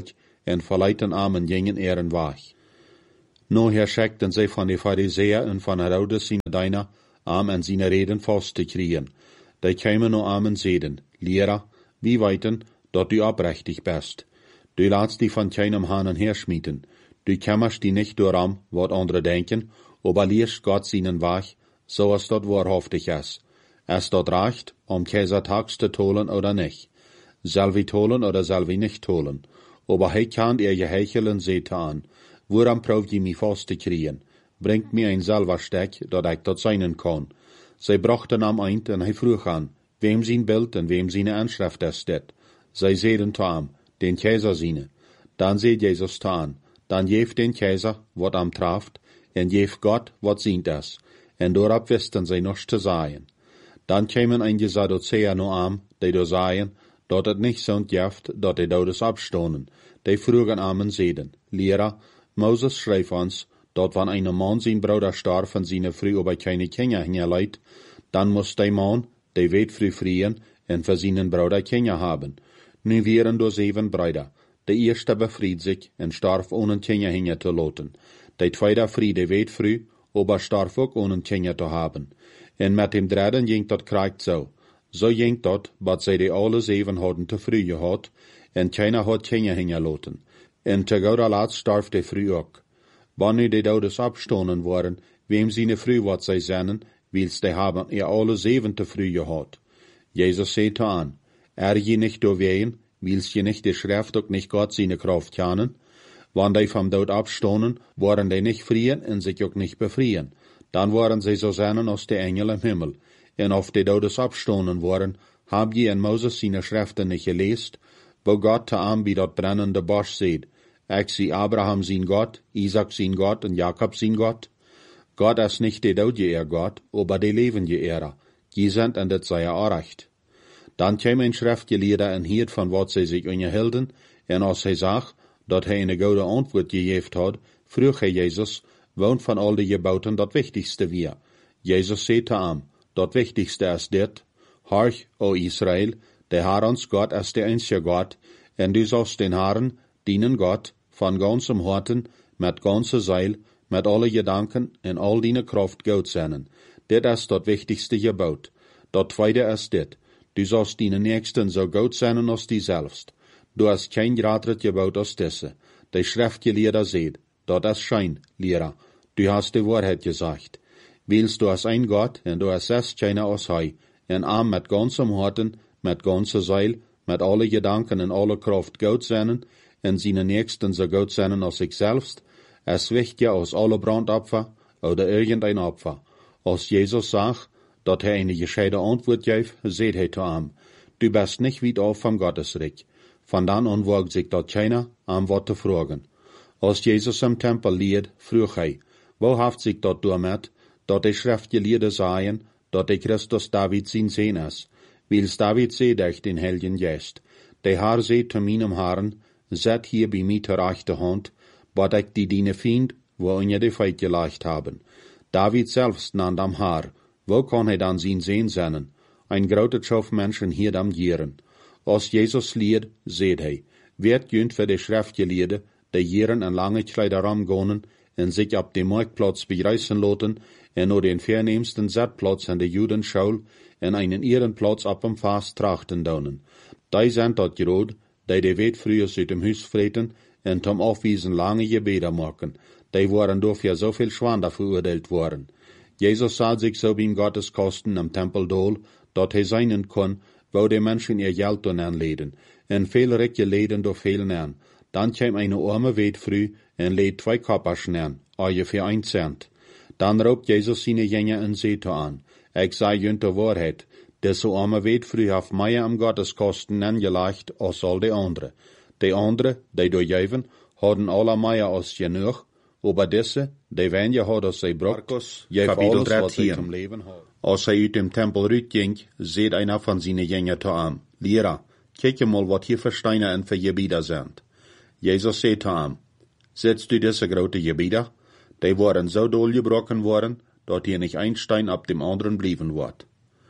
en verleiten Armen gingen ihren Weg. Nachher schickten sie von den Pharisäern und von Herodes seine Diener, um an seine Reden festzukriegen. Die kämen nur Armen sehen, Lehrer, wie weiten, dort du abrechtig bist. Du lässt die von keinem Hahn herschmieden. Du kämmerst die nicht durch am, wat andere denken, aber liest Gott seinen Weg, so es dort wahrhaftig ist. Es dort reicht, um Kaisertags zu tolen oder nicht. Soll wir tolen oder soll wir nicht tolen? Aber he kann ihr gehechelen seht an. Woran probt ihr mich festzukriegen? Bringt mir ein Salversteck, dat ich dort sein kann. Sie brachten am Eind und he frug an, wem sein Bild und wem seine Anschrift ist det. Sie sehen zu am, den Kaiser seine. Dann seht Jesus zu an. Dann jeft den Kaiser, wat am traft, en jeft Gott, wat sient es. En dorab wisten sie noch zu sagen. Dann kämen einige Sadduzäer no am, die do sagen, dat het nicht so jeft, dat die Todes abstonen. Die frugen amen seden, Lehrer, Moses schreef uns, dat wann ein Mann sein Bruder starb von seine Frau aber keine Kinder hingeleit, dann muss der Mann, der weet früh frieren, en für seinen Bruder Kinder haben. Nu wären do sieben Brüder. Der erste befried sich en starb ohne Kinder hinge zu loten. Der zweite Friede weet früh, aber starb auch ohne Kinder zu haben. En mit dem dritten ging dat Krieg so. So ging dat, wat sie die alle sieben hadden te früh gehad, en keiner had Kinder hinge loten. En te gouder laat starb der früh ook. Wann nu die Todes abstonen waren, wem seine früh wat sie sennen, wils die haben ihr alle sieben te früh gehad. Jesus seht an, er je nicht doorween, wils je nicht die Schrift ook nicht Gott seine Kraft kennen. Wann die vom Tod abstonen, waren die nicht frieren en sich ook nicht befrieren. Dann waren sie so sennen als die Engel im Himmel. En auf die Todes abstonen waren, hab je in Moses seine Schriften nicht gelest, wo Gott te aan wie dat brennende Bosch seht. Ich zie Abraham sein Gott, Isaac sein Gott und Jakob sein Gott. Gott ist nicht der Todgeehrer Gott, aber der Lebengeehrer. Die sind und das sei ja auch recht. Dann käme ein Schriftgelehrter und hielt von wat sie sich unterhielten, und als er sagt, dat hij eine gute Antwort gegeben hat, frug er Jesus, woon von all die Gebauten dat wichtigste wir. Jesus sagte ihm, dat wichtigste ist dit, Horch, o Israel, der Herr uns Gott ist der einzige Gott, und du sollst den Herrn dienen Gott von ganzem Herzen, mit ganzer Seil, mit alle Gedanken und all deine Kraft Gott sein. Dit ist dat wichtigste Gebot. Dat zweite ist dit, du sollst deine Nächsten so gut sein als die selbst. Du hast kein gradret Gebot als diese. Der Schriftgelehrter seht, dat ist schein, Lehrer, du hast die Wahrheit gesagt. Willst du als ein Gott, und du hast keiner als Hei, en arm mit ganzem Herzen, mit ganzer Seil, mit alle Gedanken und alle Kraft Gott sein, en seine Nächsten so gut sein als sich selbst, es wicht ja aus alle Brandopfer oder irgendein Opfer. Als Jesus sagt, dat er eine gescheite Antwort gibt, seht er zu ihm, du bist nicht weit auf vom Gottesreich. Von dann an wagt sich dat keiner, am wat zu fragen. Als Jesus im Tempel lied, frug er, wo haft sich dat damit, dat die Schriftgelehrten sagen, dat der Christus David sein Sohn ist. Wils David seht euch den Helden Geist. Der Herr seht zu meinem Herrn, set hier bei mir zur rechten Hand, wat ich die deine Fiend, wo in die Feit geleicht haben. David selbst nannt am Herr, wo kann er dann sein Sohn sein? Ein großer Schauf Menschen hier am Gieren. Als Jesus lied, seht er, wird jünd für die Schriftgelehrten, die Jieren in lange Kleider ramgonen, en sich ab dem Marktplatz begreißen lassen, en nur den vernehmsten Zettplatz in der Judenschaul, en einen Ehrenplatz ab dem Fast trachten donen. Die sind dat gerot, die die weet früher aus dem Haus freten, en zum Aufwiesen lange Gebete machen. Die waren dafür so viel Schwander verurteilt worden. Jesus sah sich so beim Gotteskosten am Tempeldol, dat er sein kann, wo die Menschen ihr Geld anleden, en viel Recke leden durch viel nähren. Dann käm eine arme Weet früh en lädt zwei Kopperschen an, ungefähr ein Cent. Dann raubt Jesus seine Jünger en Seete an. Ich sei jünt die Wahrheit, diese arme Weet früh hat mehr am Gotteskosten angelegt als all die andere. Die andere, die durchgeven, hadden alle mehr als genug, aber diese, die weniger had als sie braucht, gef alles, was sie zum Leben hat. Als er uit dem Tempel rütging, seht einer von seinen Jüngern zu ihm, Lehrer, kijk mal, wat hier für Steine en für Gebieter sind. Jesus sagt zu ihm, setzt du diese große Gebieter? Die waren so doll gebrochen worden, dat hier nicht ein Stein ab dem anderen blieben wird.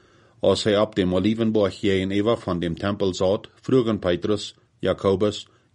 Als er ab dem Olivenberg gegenüber von dem Tempel saß, frugen Petrus, Jakobus,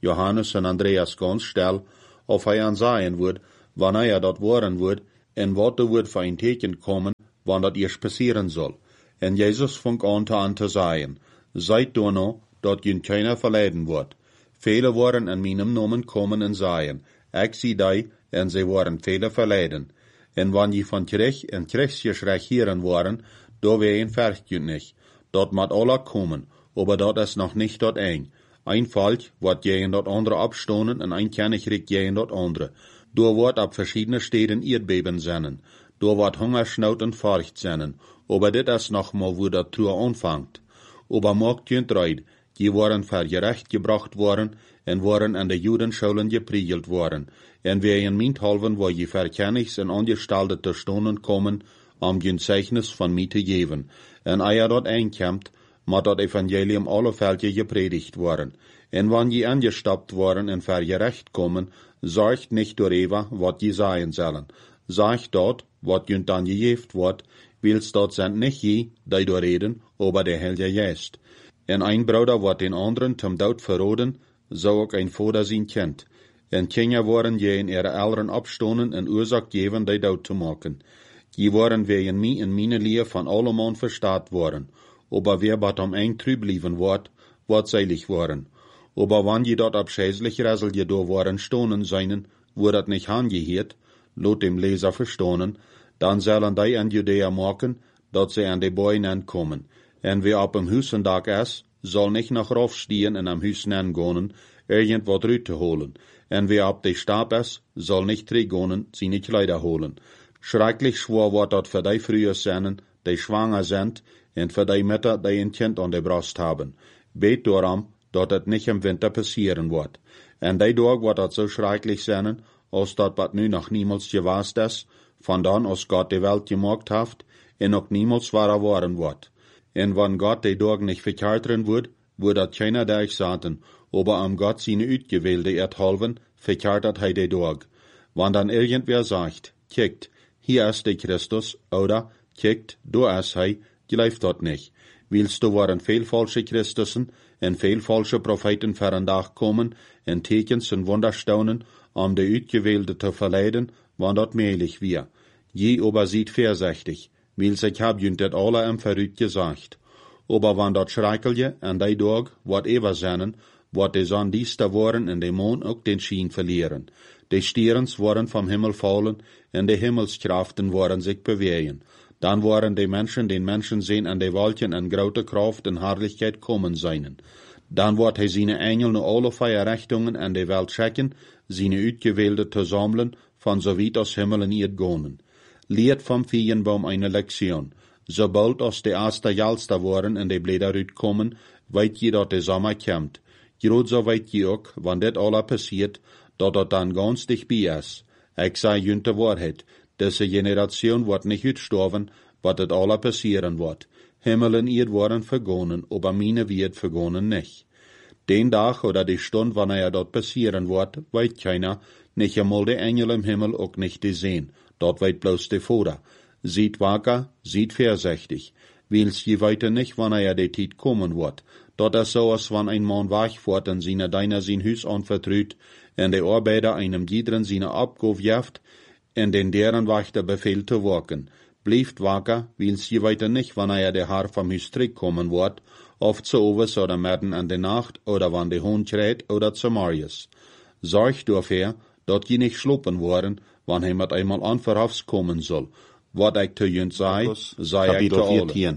Johannes en Andreas ganz stel, of hij aanzien wordt, wanneer hij dat worden wordt, en wat er wordt voor een teken komen, wanneer dat eerst passeren zal. En Jezus vong aan te aan te zeggen, zijt door nou, dat je keiner verleiden wordt. Vele worden in mijn namen komen en zeggen, ik zie die, en zij worden vele verleiden. En wanneer je van Kirch en Kirchjes regieren worden, do ween vergt je niet. Dat moet alle komen, aber dat is nog niet dat een. Ein Volk wordt tegen dat andere abstonen en ein Königreich tegen dat andere. Door wordt op verschiedene steden Erdbeben zijn. Door wordt Hungersnood en Furcht zijn. Aber dit is nog maar wo dat True anfangt. Aber maakt je treid, die worden vergerecht gebracht worden en worden aan de Judenschulen gepriegelt worden. En wie in Minthalven wo je verkennigs en angestelde te stonen komen, om je Zeichnis van mij te geven. En eer dat einkomt, moet dat evangelium alle veldje gepredigt worden. En wanneer je angestapt worden en vergerecht komen, zorgt niet door even wat je zeggen zullen. Zeg dat, wat je dan gegeven wordt, wils dat zijn niet je, die door reden, aber de Heilige Geest. En een broeder wordt den anderen zum dood verroden, zou ook een vader zijn kind. En kinderen worden je in ihre Eltern abstonen en oorzaak geven die dood te maken. Je worden wegen mij en mijn leer van allemaan verstaat worden. Aber wer bat om eng trüb lieven wordt, wordt seilig worden. Aber wann je dat abscheißlich Ressel je door worden stonen seinen, wo dat nicht angeheert, lot dem Leser verstonen, dann sollen die an Judäa maken, dat sie an de Beinen kommen. En wer op em Husendag is, soll nicht nach raufstehen en am Hüsen angonen, irgend wat rüt te holen. En wer op de Stab is, soll nicht tregonen, seine Kleider holen. Schrecklich schwor wordt dat für die früher seinen, die schwanger sind, en für die Mütter, die ein Kind an der Brust haben. Bet darum, dat het nicht im Winter passieren wird. En die Tag wird dat so schrecklich sein, als dat wat nu noch niemals gewast ist, von dann als Gott die Welt gemacht hat, en auch niemals wahrer worden wird. En wann Gott die Tag nicht verkehrteren wird, wird dat keiner der ich sagen, aber am Gott seine Utgewählte erhalten, verkehrtet hij die Tag. Wann dann irgendwer sagt, kijkt, hier ist der Christus, oder, kijkt, da ist hij, geleift dat nicht. Willst du waren veel falsche Christussen en veel falsche Propheten verandag komen en tekens en wonderstaunen, om de Utgewählte te verleiden, wann dat möglich wir. Je aber sieht vorsichtig, wils ich hab jünt dat alle am Verrüt gesagt. Aber wann dat schreikelje an die Tag wat ever seinen, wat de Sonn diester worden en de Mond ook den Schien verlieren. De Stierens worden vom Himmel fallen en de Himmelskraften worden sich bewegen. Dann worden de Menschen den Menschen sehen an de Wolken en grote Kraft en Herrlichkeit kommen seinen. Dann wird hij seine Engel nu alle vier Richtungen an de Welt schicken, seine Utgewählte zu sammeln, von so weit aus Himmel in ihr gehen. Leert vom Feigenbaum eine Lektion. Sobald aus de erste Jalster worden en de Blätter uitkommen, weet je dat de Sommer kommt. Groot so weet je ook, wann dit alle passiert, dat dat dan ganz dichtbij is. Ik zei junt de Wahrheit, diese Generation wird nicht uitsterven, wat het alle passieren wird. Himmel en Erd worden vergonnen, aber meine wird vergonnen nicht. Den Tag oder die Stunde, wann er dort passieren wird, weet keiner, nicht einmal de Engel im Himmel auch nicht die sehen, dort weet bloß de Vater. Sieht wacker, sieht vorsichtig, wils je weiter nicht, wann er die Zeit kommen wird. Dort ist so, als wann ein Mann wach wird und seine Deiner sein Hüs anvertrüht, und der Arbeiter einem jedren seine Abgabe jaft, und den deren wacht der Befehl zu wirken. Bleibt wacker, wils je weiter nicht, wann er der Haar vom Hüs kommen wird, oft zu Overs oder mitten an der Nacht, oder wann der Hund schreit, oder zu Marius. Sorgt dafür, dat je nicht schluppen worden, wann er mit einmal anverhafts kommen soll. Wat ik te junt zei, zei ik te alle.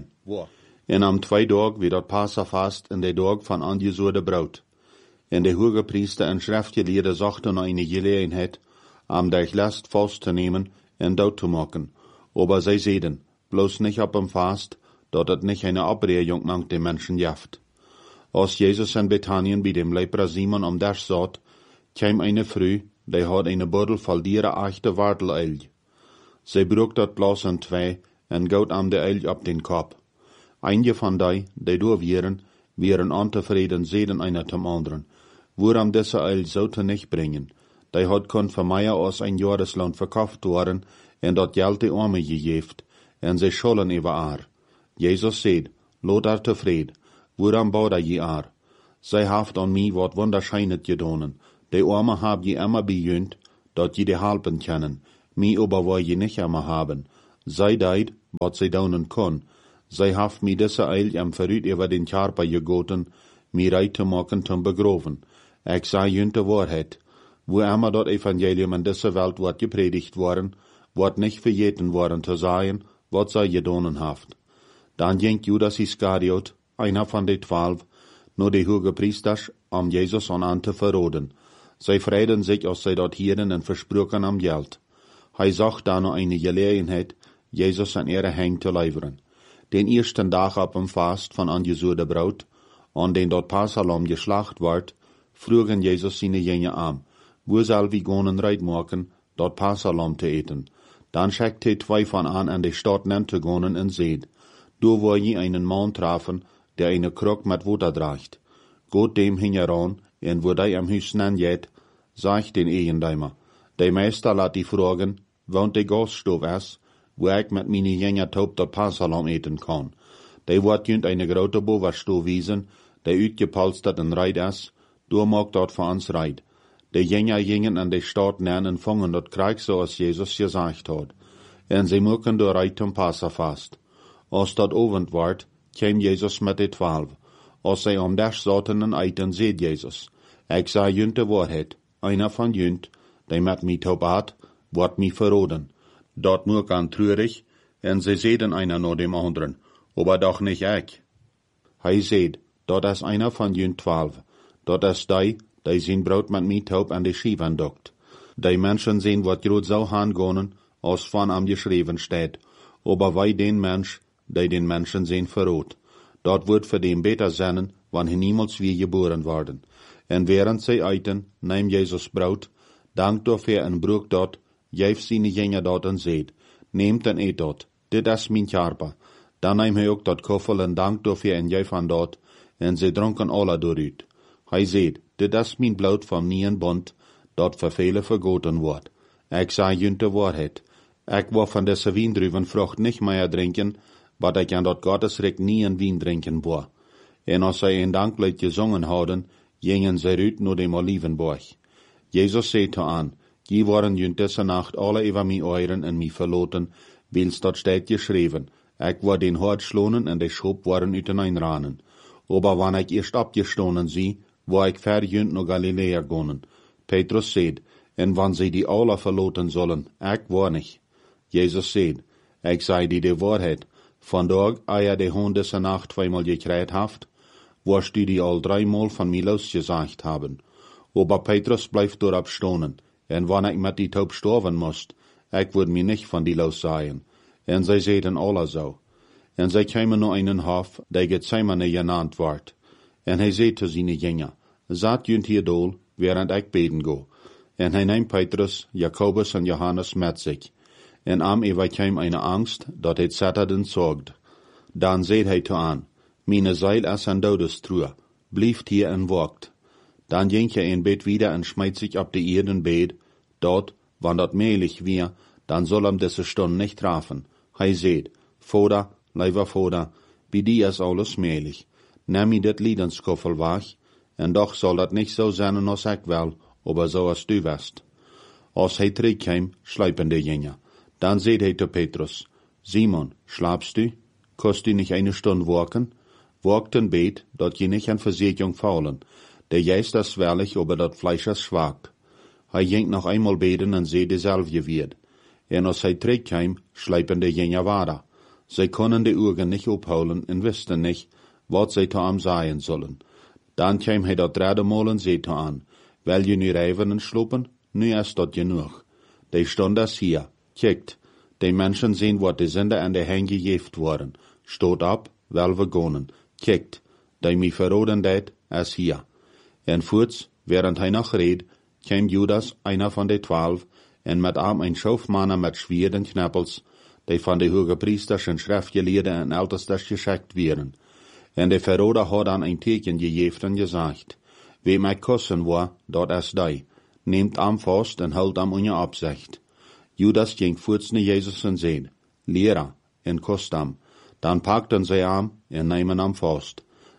En am twee dag wie dat Passafast in de dag van angezoorde brood. En de hoge priester en schriftgeleerde zochten eine Gelegenheit, am der Last vast te nemen en dood te maken. Aber zij zeiden, bloß nicht op dem Fast, dat het nicht eine Abregung mangt den Menschen jaft. Als Jezus in Bethanien bij dem Leper Simon am Dash zat, kwam eine Frau, die had eine Bordel voll dieren achte Wartel-Eil. Zij broek dat glas in twee en goot am de Eil op den Kopf. Einige van die, die door wieren, wieren ontevreden zeden einer zum anderen. Woran deze Eil zoute nicht brengen. Die had kon van mij aus ein Jahreslohn verkauft worden en dat geld de arme gegeven, en zij schollen über haar. Jezus zei, lot haar tevreden, woran bouwt je haar? Zij haft an mi wat wunderscheinet gedonen. De Arme hab je immer bejönt, dat je de halpen kennen. Mi aber wo je nicht immer haben. Zij deid, wat zij donen kon. Zij haft mi disse eil am verrüt über den Karper gegoten, mi reit te maken te begroven. Ik zei junt de waarheid. Wo immer dat Evangelium in diese Welt wordt gepredigt worden, wordt nicht vergeten worden te sagen, wat zij gedonen haft. Dan ging Judas Iskariot, einer von de twaalf, nur de hoge priesters, om Jesus an an te verroden. Zij vreiden sich, als zij dat hieren en versproken am Geld. Hij zag dan nog eine Gelegenheit, Jesus an ihre Hang te leveren. Den ersten Tag ab dem Fast von angesuurde Braut, an den dort Passalom geschlacht ward, frugen Jesus seine Jünger an, wo soll wir gonen reit machen, dort Passalom te eten. Dann schickte er zwei von an an die Stadt nannte gonen en seed. Du wo je einen Mann trafen, der eine Krug mit Wasser dracht. Gott dem hing heran, en wo dei am Hüs nan jet, sagt den Eigendeimer. Der Meister lat die fragen, wohnt de Gaststove es, wo ich mit meine Jünger taub dort Passalom eten kann. Der wird jünt eine grote Boverstove wiesen, der uitgepolstert en reit es, du mag dort für uns reit. De Jünger gingen an de Stadt nähen en fangen dort Krieg, so als Jesus gesagt hat. En sie mucken door reit zum Passafast. Als dat Abend ward, kwam Jesus met de twaalf. Als zij om des zaten en eten, zeed Jesus. Ik zei junt de waarheid, einer van junt, die met mij taubat, wordt mij verroden. Dat moet aan treurig, en sie zeden einer naar dem anderen, aber doch nicht ich. Hij zeed, dat is einer van junt twaalf, dat is die, die zijn brood met mij taub an de schieven dokt. Die Menschen sehen, wat groot zou hangonen, als van am geschreven steht, aber wij den Mensch, die den Menschen sehen, verrot. Dat wordt für den beter zijn, wann hij niemals weer geboren worden. En während zij eten, neem Jesus brood, dankt dafür en broek dat, geeft zijn Jünger dat en zeed, neemt en eet dat, dit is mijn Karper. Dan neem hij ook dat koffel en dankt dafür en geeft aan dat, en zij dronken alle dooruit. Hij zeed, dit is mijn bloed van nieuwen bond, dat voor velen vergoten wordt. Ik zei junt de waarheid. Ik wil van deze wijndruivenvrucht niet meer drinken, wat ik aan dat Gottesrecht nie in wien drinken wil. En als zij een danklied gezongen hadden, gingen zij uit naar dem Olivenberg. Jesus zei te aan, die waren junt deze nacht alle over mij euren en mij verloten, wils dat steht geschreven. Ik word den hart schlonen en de schop waren uiteenranen. Aber wann ik eerst abgestonen zie, wo ik ver junt naar Galilea gonen. Petrus zeid, en wann sie die alle verloten sollen, ik war nicht. Jesus zeid, ik zei die de waarheid, vandaag eier de hond deze nacht zweimal gekriegt haft, wirst du die al dreimal von mir losgesagt haben. Aber Petrus bleibt dort abstonen, en wann ik met die taub sterven moest, ik würde mir nicht von die lossagen. En zij zeiden alle so. En zij kwamen naar einen Hof, der Gethsemane genannt wordt. En hij zei te zijn Jünger, zat junt hier dol, während ik beten go. En hij neemt Petrus, Jakobus en Johannes met zich. En am ewer kwam eine Angst, dat het zetterden zorgt. Dan zei hij te aan, meine Seil is een Todestruhe, blieft hier en wacht. Dan ging hij in bed wieder en schmeidt sich op de Erden bed, dort, wann dat mehlig wir, dan soll am diese Stunde nicht trafen. Hij zei, Vater, lieber Vater, bij die is alles mehlig. Neem je dit liedenskoffel weg, en doch soll dat nicht so zijn als ik wel, aber so als du west. Als hij terugkwam, schleipen de Jünger. Dan zei hij te Petrus, Simon, schlafst du? Kost du nicht eine Stunde waken? Wagt en bet, dat je nicht an Versicherung faulen. Der Geist ist schwerlich, aber dat Fleisch ist schwach. Hij ging noch einmal beten en zei dezelfde weer. En als hij terugkwam, schleipen de Jünger weiter. Zij konden de Augen nicht ophouden en wisten nicht, wat zij te hem sagen sollen. Dan kwam hij dat derde Mal en zei te aan, wil je nu rijven en slopen? Nu is dat genoeg. De stond is hier. Kijkt, de mensen zien wat de Sünder aan de Hand gegeven worden. Stoot op, wel we gonen. Kijkt, die mij verroden deed, is hier. En voorts, während hij nog reed, kwam Judas, einer van de twaalf, en met hem een Schaufmanner met Schwert en Knappels, die van de hoge priesters en schriftgeleerden en ältestes geschickt werden. En de verroder had dan een teken gegeven en gezegd, wie mij kussen wil, dat is die. Neemt am vast en houdt am unje opzicht. Judas ging voorts naar Jezus en zei, Lehrer, en kust am. Dan pakten zij am en nemen am vast.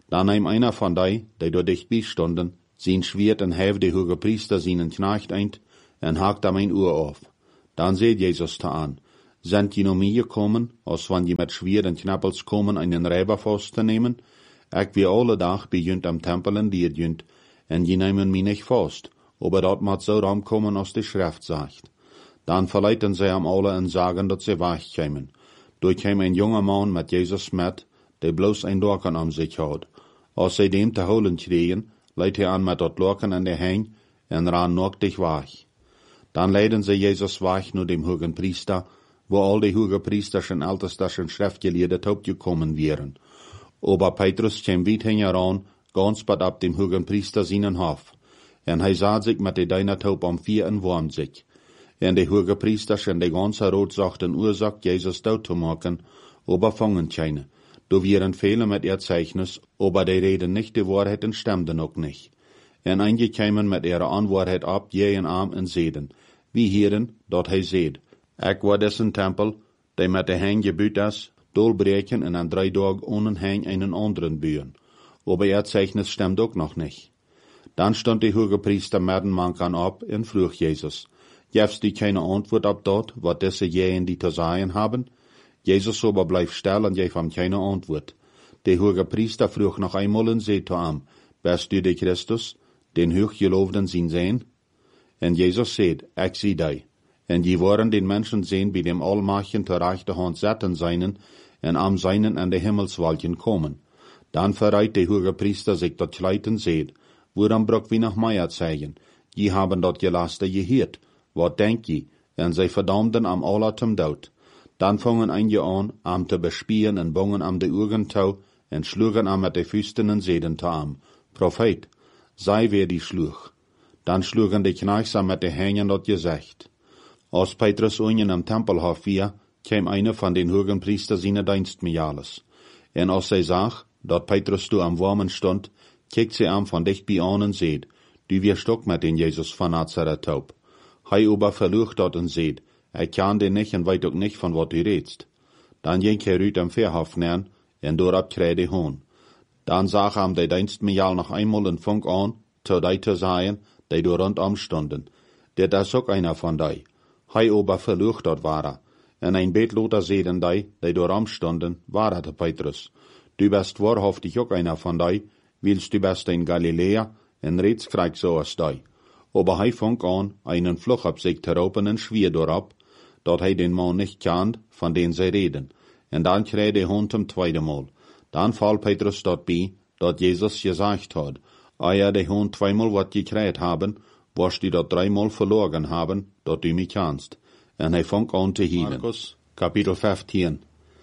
Dan nahm einer von die, die dort dicht bijstonden, zijn Schwert en hef de hoge priester zijn knecht eind, en haakt am ein Uhr auf. Dan seht Jesus ta an, sind je noch mir gekommen, als wann je met Schwert en knappels kommen, einen Räber festzunehmen? Ik wie alle dag bij junt am Tempel en dier junt, en je nemen mich nicht fast, aber dort mat so ramkommen, als die Schrift sagt. Dan verleiten sie am alle en sagen, dat sie wegkämen. Durch kam ein junger Mann mit Jesus met, der bloß ein Dorken am sich had. Als sie dem te holen kregen, leidt hij an met dat Dorken an der Heng, en ran nacktig weg. Dan leiden sie Jesus weg nur dem hohen Priester, wo all die hoge Priesters en ältesten Schriftgelehrten gekommen wären. Aber Petrus kam weit heran, ganz bad ab dem hohen Priester seinen Hof. En hij sah sich mit de deiner Taub am vier en warm sich. En de hoge Priesters en de ganze Rot sagten Ursache, Jesus dood zu machen, aber fangen keine. Do wären viele mit ihr Zeichnis, aber die reden nicht die Wahrheit und stimmten auch nicht. En einige kämen mit ihrer Anwahrheit ab, je en arm en seden. Wie hieren, dort hij seht. Ik war dessen Tempel, die mit de Heng gebüht is, dolbreken en an drei Tagen ohne Heng einen anderen bühen. Aber ihr Zeichnis stimmt auch noch nicht. Dann stand die hoge Priester mitten mankan ab en fruch Jesus. Jefst die keine Antwort ab dort, wat diese jenen die zu sagen haben? Jesus aber bleib still und gef ihm keine Antwort. Der hoge Priester fruch noch einmal und seht zu ihm, bist du der Christus, den Hochgelobten sin sehen? Und Jesus seht, ich sieh dich. Und je waren den Menschen sehen, bei dem Allmachten zur rechten Hand setzen seinen, und am seinen an die Himmelswolken kommen. Dann verreit der hoge Priester sich dort Kleid und seht, woran brock wie nach Meier zeigen, je haben dort gelaste gehört, wat denk je, en zij verdammten am aller zum Tod. Dann fangen einige an, am te bespieren en bongen am de Augen tau, en schlugen am mit de Füßen en seden te am. Prophet, sei wer die schluch. Dann schlugen die Knechts am mit de Hängen dort gesagt. Als Petrus unten am Tempelhof vier, kam einer von den hohen Priester seine Dienstmejales. En als zij sag, dat Petrus du am Warmen stund, kijkt sie am von dicht bei an en seht, du wirst doch mit den Jesus von Nazareth taub. Hij aber verlucht dort en seht, er kann den nicht en weet ook nicht von wat du redst. Dan ging hij uit am Verhof nern, en doorab kreeg de hoon. Dan zag am de Dienstmejal noch einmal en Funk an, zu die te sagen, die do rondom stonden. Dit is ook einer von die. Hij aber verlucht dort war er. En ein Betloter sehen die, die do ram stonden, war er Petrus. Du bist wahrhaftig ook einer von die, willst du bist in Galiläa, en redst krieg so als die. Aber hij fang an, einen Fluch ab sich zu raupen en schwier dorab, dat hij den Mann nicht kannt, von den sie reden. En dann kreeg de Hund zum zweiten Mal. Dann fall Petrus dort bei, dat Jesus gesagt hat, eia de Hund zweimal wat gekriegt haben, wirst du dort dreimal verloren haben, dat du mich kannst. En hij fang an te hielen. Markus, Kapitel fünfzehn.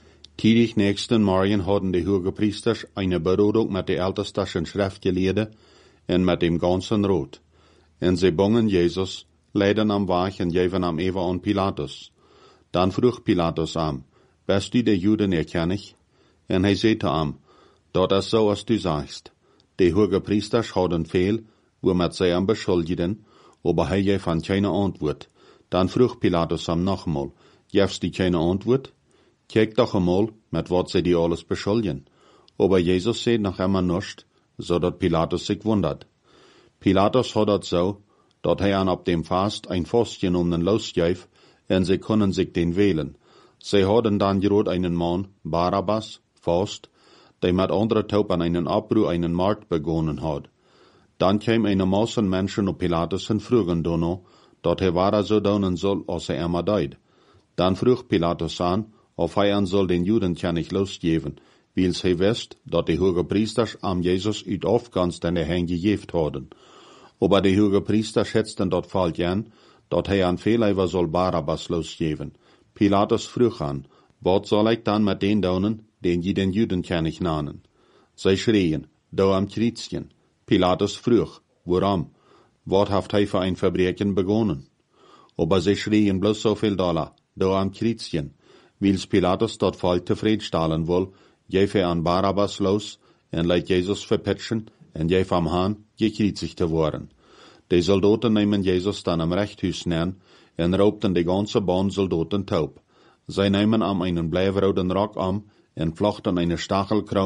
Tidig nächsten Morgen hatten die hoge Priesters eine Berodung mit de ältesten Schriftgelehrten en mit dem ganzen Rot. En sie bongen Jesus, leiden am Weg en geven am Eva an Pilatus. Dann vroeg Pilatus am, bist du der Juden erkennig? En hij zei te am, dat is so als du sagst. Die hoge Priesters hadden veel, womit sie am beschuldigen, aber hij gef an keine Antwort. Dann vroeg Pilatus am nochmal, jefst du keine Antwort? Kijk doch einmal, mit wat sie die alles beschuldigen. Aber Jesus seht noch immer nischt, so dat Pilatus sich wundert. Pilatus hat dat so, dat hij an ab dem Fast ein Fastgenommenen losgef, en sie können sich den wählen. Sie hadden dann gerot einen Mann, Barabbas, Fast, der mit anderer Taub an einen Abbruch einen Markt begonnen hat. Dann kam eine Masse Menschen auf Pilatus und frugen dono, dat hij wahrer so daunen soll, als er immer deid. Dann vroeg Pilatus an, of hij an soll den Juden ja nicht losgeven, wils hij wist, dat die hoge Priesters am Jesus uit Afganst in der Hänge gegeft hadden. Aber die hoge Priesters schätzten dat fall gern, dat hij an Fehleiver soll Barabbas losgeven. Pilatus vroeg an, wat soll ik dan met den daunen, den je den Juden ja nicht nanen? Zij schrien, do am Kreuzchen. Pilatus vroeg, waarom? Wat heeft hij für ein Verbrechen begonnen? Aber sie schrien bloß so viel Dollar, do am Kreuzchen. Wils Pilatus dort voll zufriedenstellen will, gef er an Barabbas los, en leidt Jesus verpetschen, en gef am Hahn, gekreuzigt te worden. Die Soldaten nehmen Jesus dann am Rechthuis nern, en raubten die ganze Bahn Soldaten taub. Sie nehmen am einen bleiwroden Rock am, en flochten eine Stachelkroon,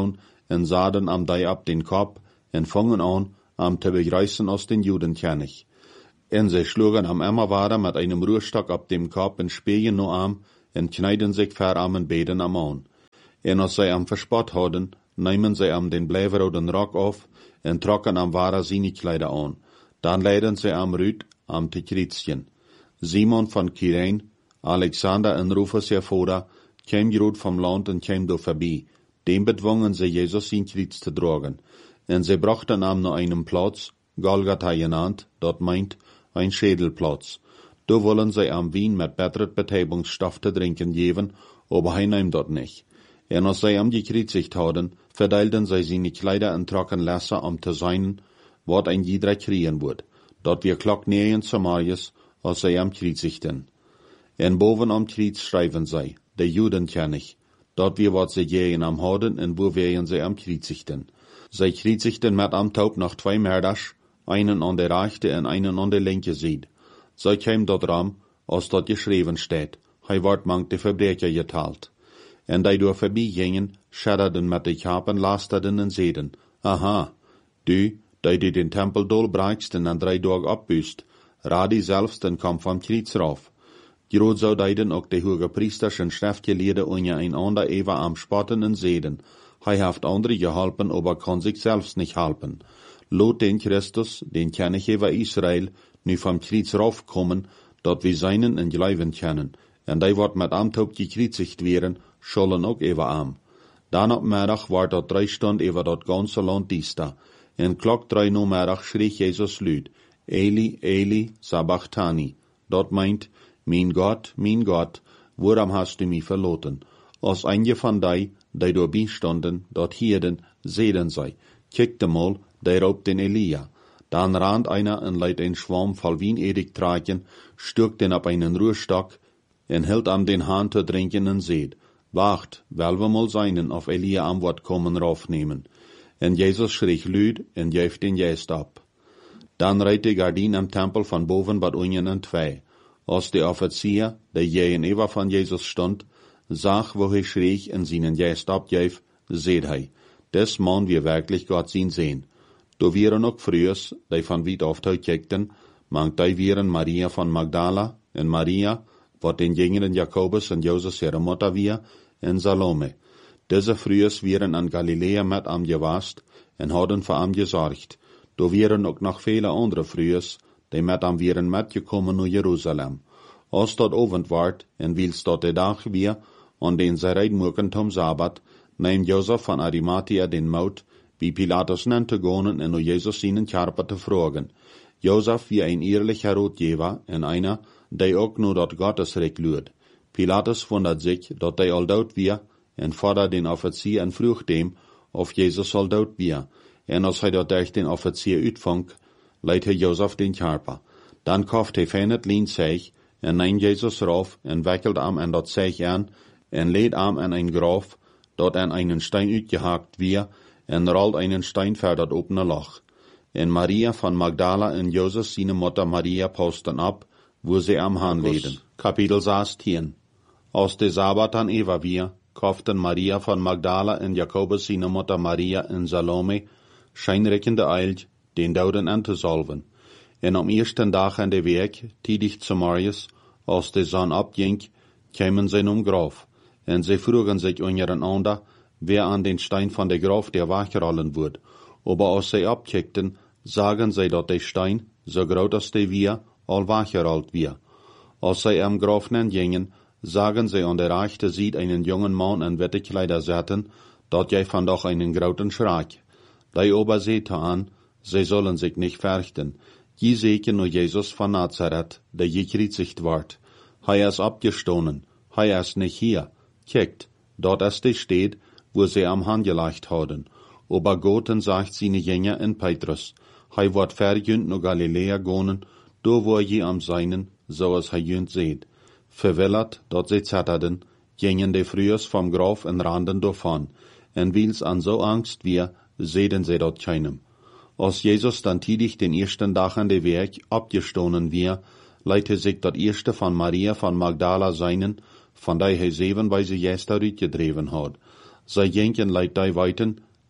en zaden am dij ab den Kopf, en vangen an, am te begreißen aus den Judenkönig. En sie schlugen am Emmerwader mit einem Ruhrstock ab dem Kopf en spegen no am, en kneiden sich ver am en beden am an. En als sie am verspott hadden, nehmen sie am den bleiveroden Rock auf, en trocken am wahrer Sinikleider an. Dann leiden sie am Rüd, am te Kritzchen. Simon von Kyrene, Alexander en Rufus hervor, käm gerut vom Land en käm do vorbei. Dem bedwungen sie Jesus in Kreuz zu tragen. En sie brachten am noch einem Platz, Golgatha genannt, dort meint, ein Schädelplatz. Da wollen sie am Wien mit betteret Betäubungsstoff zu trinken geben, aber hij nahm dort nicht. En als sie am gekreuzigt hadden, verteilten sie seine Kleider en trocken lassen, um zu sein, wat ein jeder kriegen wird. Dort wir klock näher in Samarias, als sie am kreuzigten. En boven am Kreuz schreiben sie, der Judenkönig. Dort wir wat sie gehen am Horden, en wo wären sie am kreuzigten. Sie kreuzigten mit am Taub noch zwei Mörder, einen an der rechte en einen an der linke Seite. Sie kämen dort ram, als dort geschrieben steht, hij wordt mank de Verbrecher geteilt. En die door voorbij gingen, schadderden met de kapen, lasterden en zeiden, aha, du, die die den Tempel dolbreiksten en drie dagen opbüßt, radi selbst en kom vom Kreuz rauf. Groot zou deiden ook de hoge priesters en schriftgeleerden onje einander even am spotten en zeiden, hij heeft andere geholpen, aber kann sich selbst nicht helpen. Lot den Christus, den König über Israel, nu vom Kreuz raufkommen, dat wir seinen en geleiven kennen, en die wordt met amtop gekreuzigt werden, schollen ook even am. Dan op middag wordt dat drei Stunden over dat ganze land diesta, en klok drei no middag schreef Jezus luid, Eli, Eli, sabachthani. Dat meint, mijn God, mijn God, waarom hast du mich verloten? Als einige van die, die doorbij stonden, dat hierden, zeiden zij, kijk mal, die roopt den Elia. Dan rand einer en leidt een schwarm voll Wien-Edik tragen, stuk den op einen Ruhrstock, en hield am den Hahn te drinken en zeed, wacht, wel we mal seinen auf Elia am Wort kommen raufnehmen. En Jesus schrie luid en jeef den Geist ab. Dan reed de Gardin am Tempel van boven wat unjen en twee. Als de Offizier, der gegenüber van Jezus stond, zag wo hij schrie en seinen Geist abjeef, zeed hij, des man wir wirklich Gott zien sehen. Do vieren ook frühers, die van weit oft kijkten, mangt die vieren Maria van Magdala en Maria, wat den jüngeren Jakobus en Joses ihre Mutter wir, en Salome. Diese frühers vieren an Galiläa met am gewast, en hadden voor am gesorgt. Do vieren ook nog vele andere frühers, die met am vieren metgekommen naar Jerusalem. Als dat ovend wordt, en wils dat de dag weer, an den zij reidmoeken tom Sabbat, neemt Josef van Arimathea den Mout, wie Pilatus nannte gonen en o Jesus ihnen Karper te vragen. Josef wie ein ehrlicher Rotgeber en einer, die ook nur dat Gottesrecht luurt. Pilatus wundert sich, dat die al dood wir, en fordert den Offizier en vroeg dem, of Jezus al dood wir. En als hij dat durch den Offizier uitvonk, leidt hij Josef den Karper. Dan kauft hij fijn het lien zeeg, en neemt Jezus rauf, en wikkelt am en dat zeeg aan, en leed am en een graf, dat en einen Stein uitgehakt wir, en rollt einen Stein ver dat opene Loch. En Maria van Magdala en Josef seine Mutter Maria posten ab, wo sie am Hahn leden. Kapitel zestien. Aus de Sabbat an Eva wir, kauften Maria van Magdala en Jakobus seine Mutter Maria en Salome, scheinreckende eilt, den Douden an te salven. En am eersten dag aan de week, tiedig zu Marius, als de zon opging, kämen sie um Graf, en sie frugen sich untereinander, wer an den Stein von der Graf der wachrollen wird. Aber als sie abkickten, sagen sie, dat der Stein, so groß als der wir, all wachrollt wir. Als sie am Graf gingen, sagen sie an der rechte Seite einen jungen Mann in wette Kleider setzen, dat jij van doch einen großen Schreck. Die aber sehte an, sie sollen sich nicht fürchten. Je seken nur Jesus von Nazareth, der gekreuzigt ward. Hij ist abgestoßen, hij ist nicht hier. Kijkt, dort ist er steht, wo sie am Hand gelegt haben. Aber Goten sagt seine Jünger in Petrus, hij wird verjünt no Galiläa gonen, do wo je am seinen, so als hij jünt seht. Verwillert, dort sie zetterden, gingen de frühers vom Graf en randen davon, en wils an so Angst wir, sehden sie dort keinem. Als Jesus dann tidig den ersten Tag an der Weg abgestoßen wir, leite sich dat erste von Maria von Magdala seinen, von der hij zeven bei sie Gäste uitgedreven had. Zij gingen leit die weiten,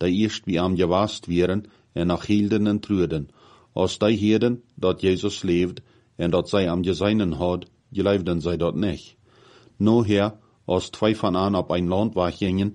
die erst wie am gewast wären en nach hielden en truden. Als die heden dat Jesus leeft en dat zij am geseinen had, geloofden zij dat nicht. Nu her, als twee van aan op een land weggingen,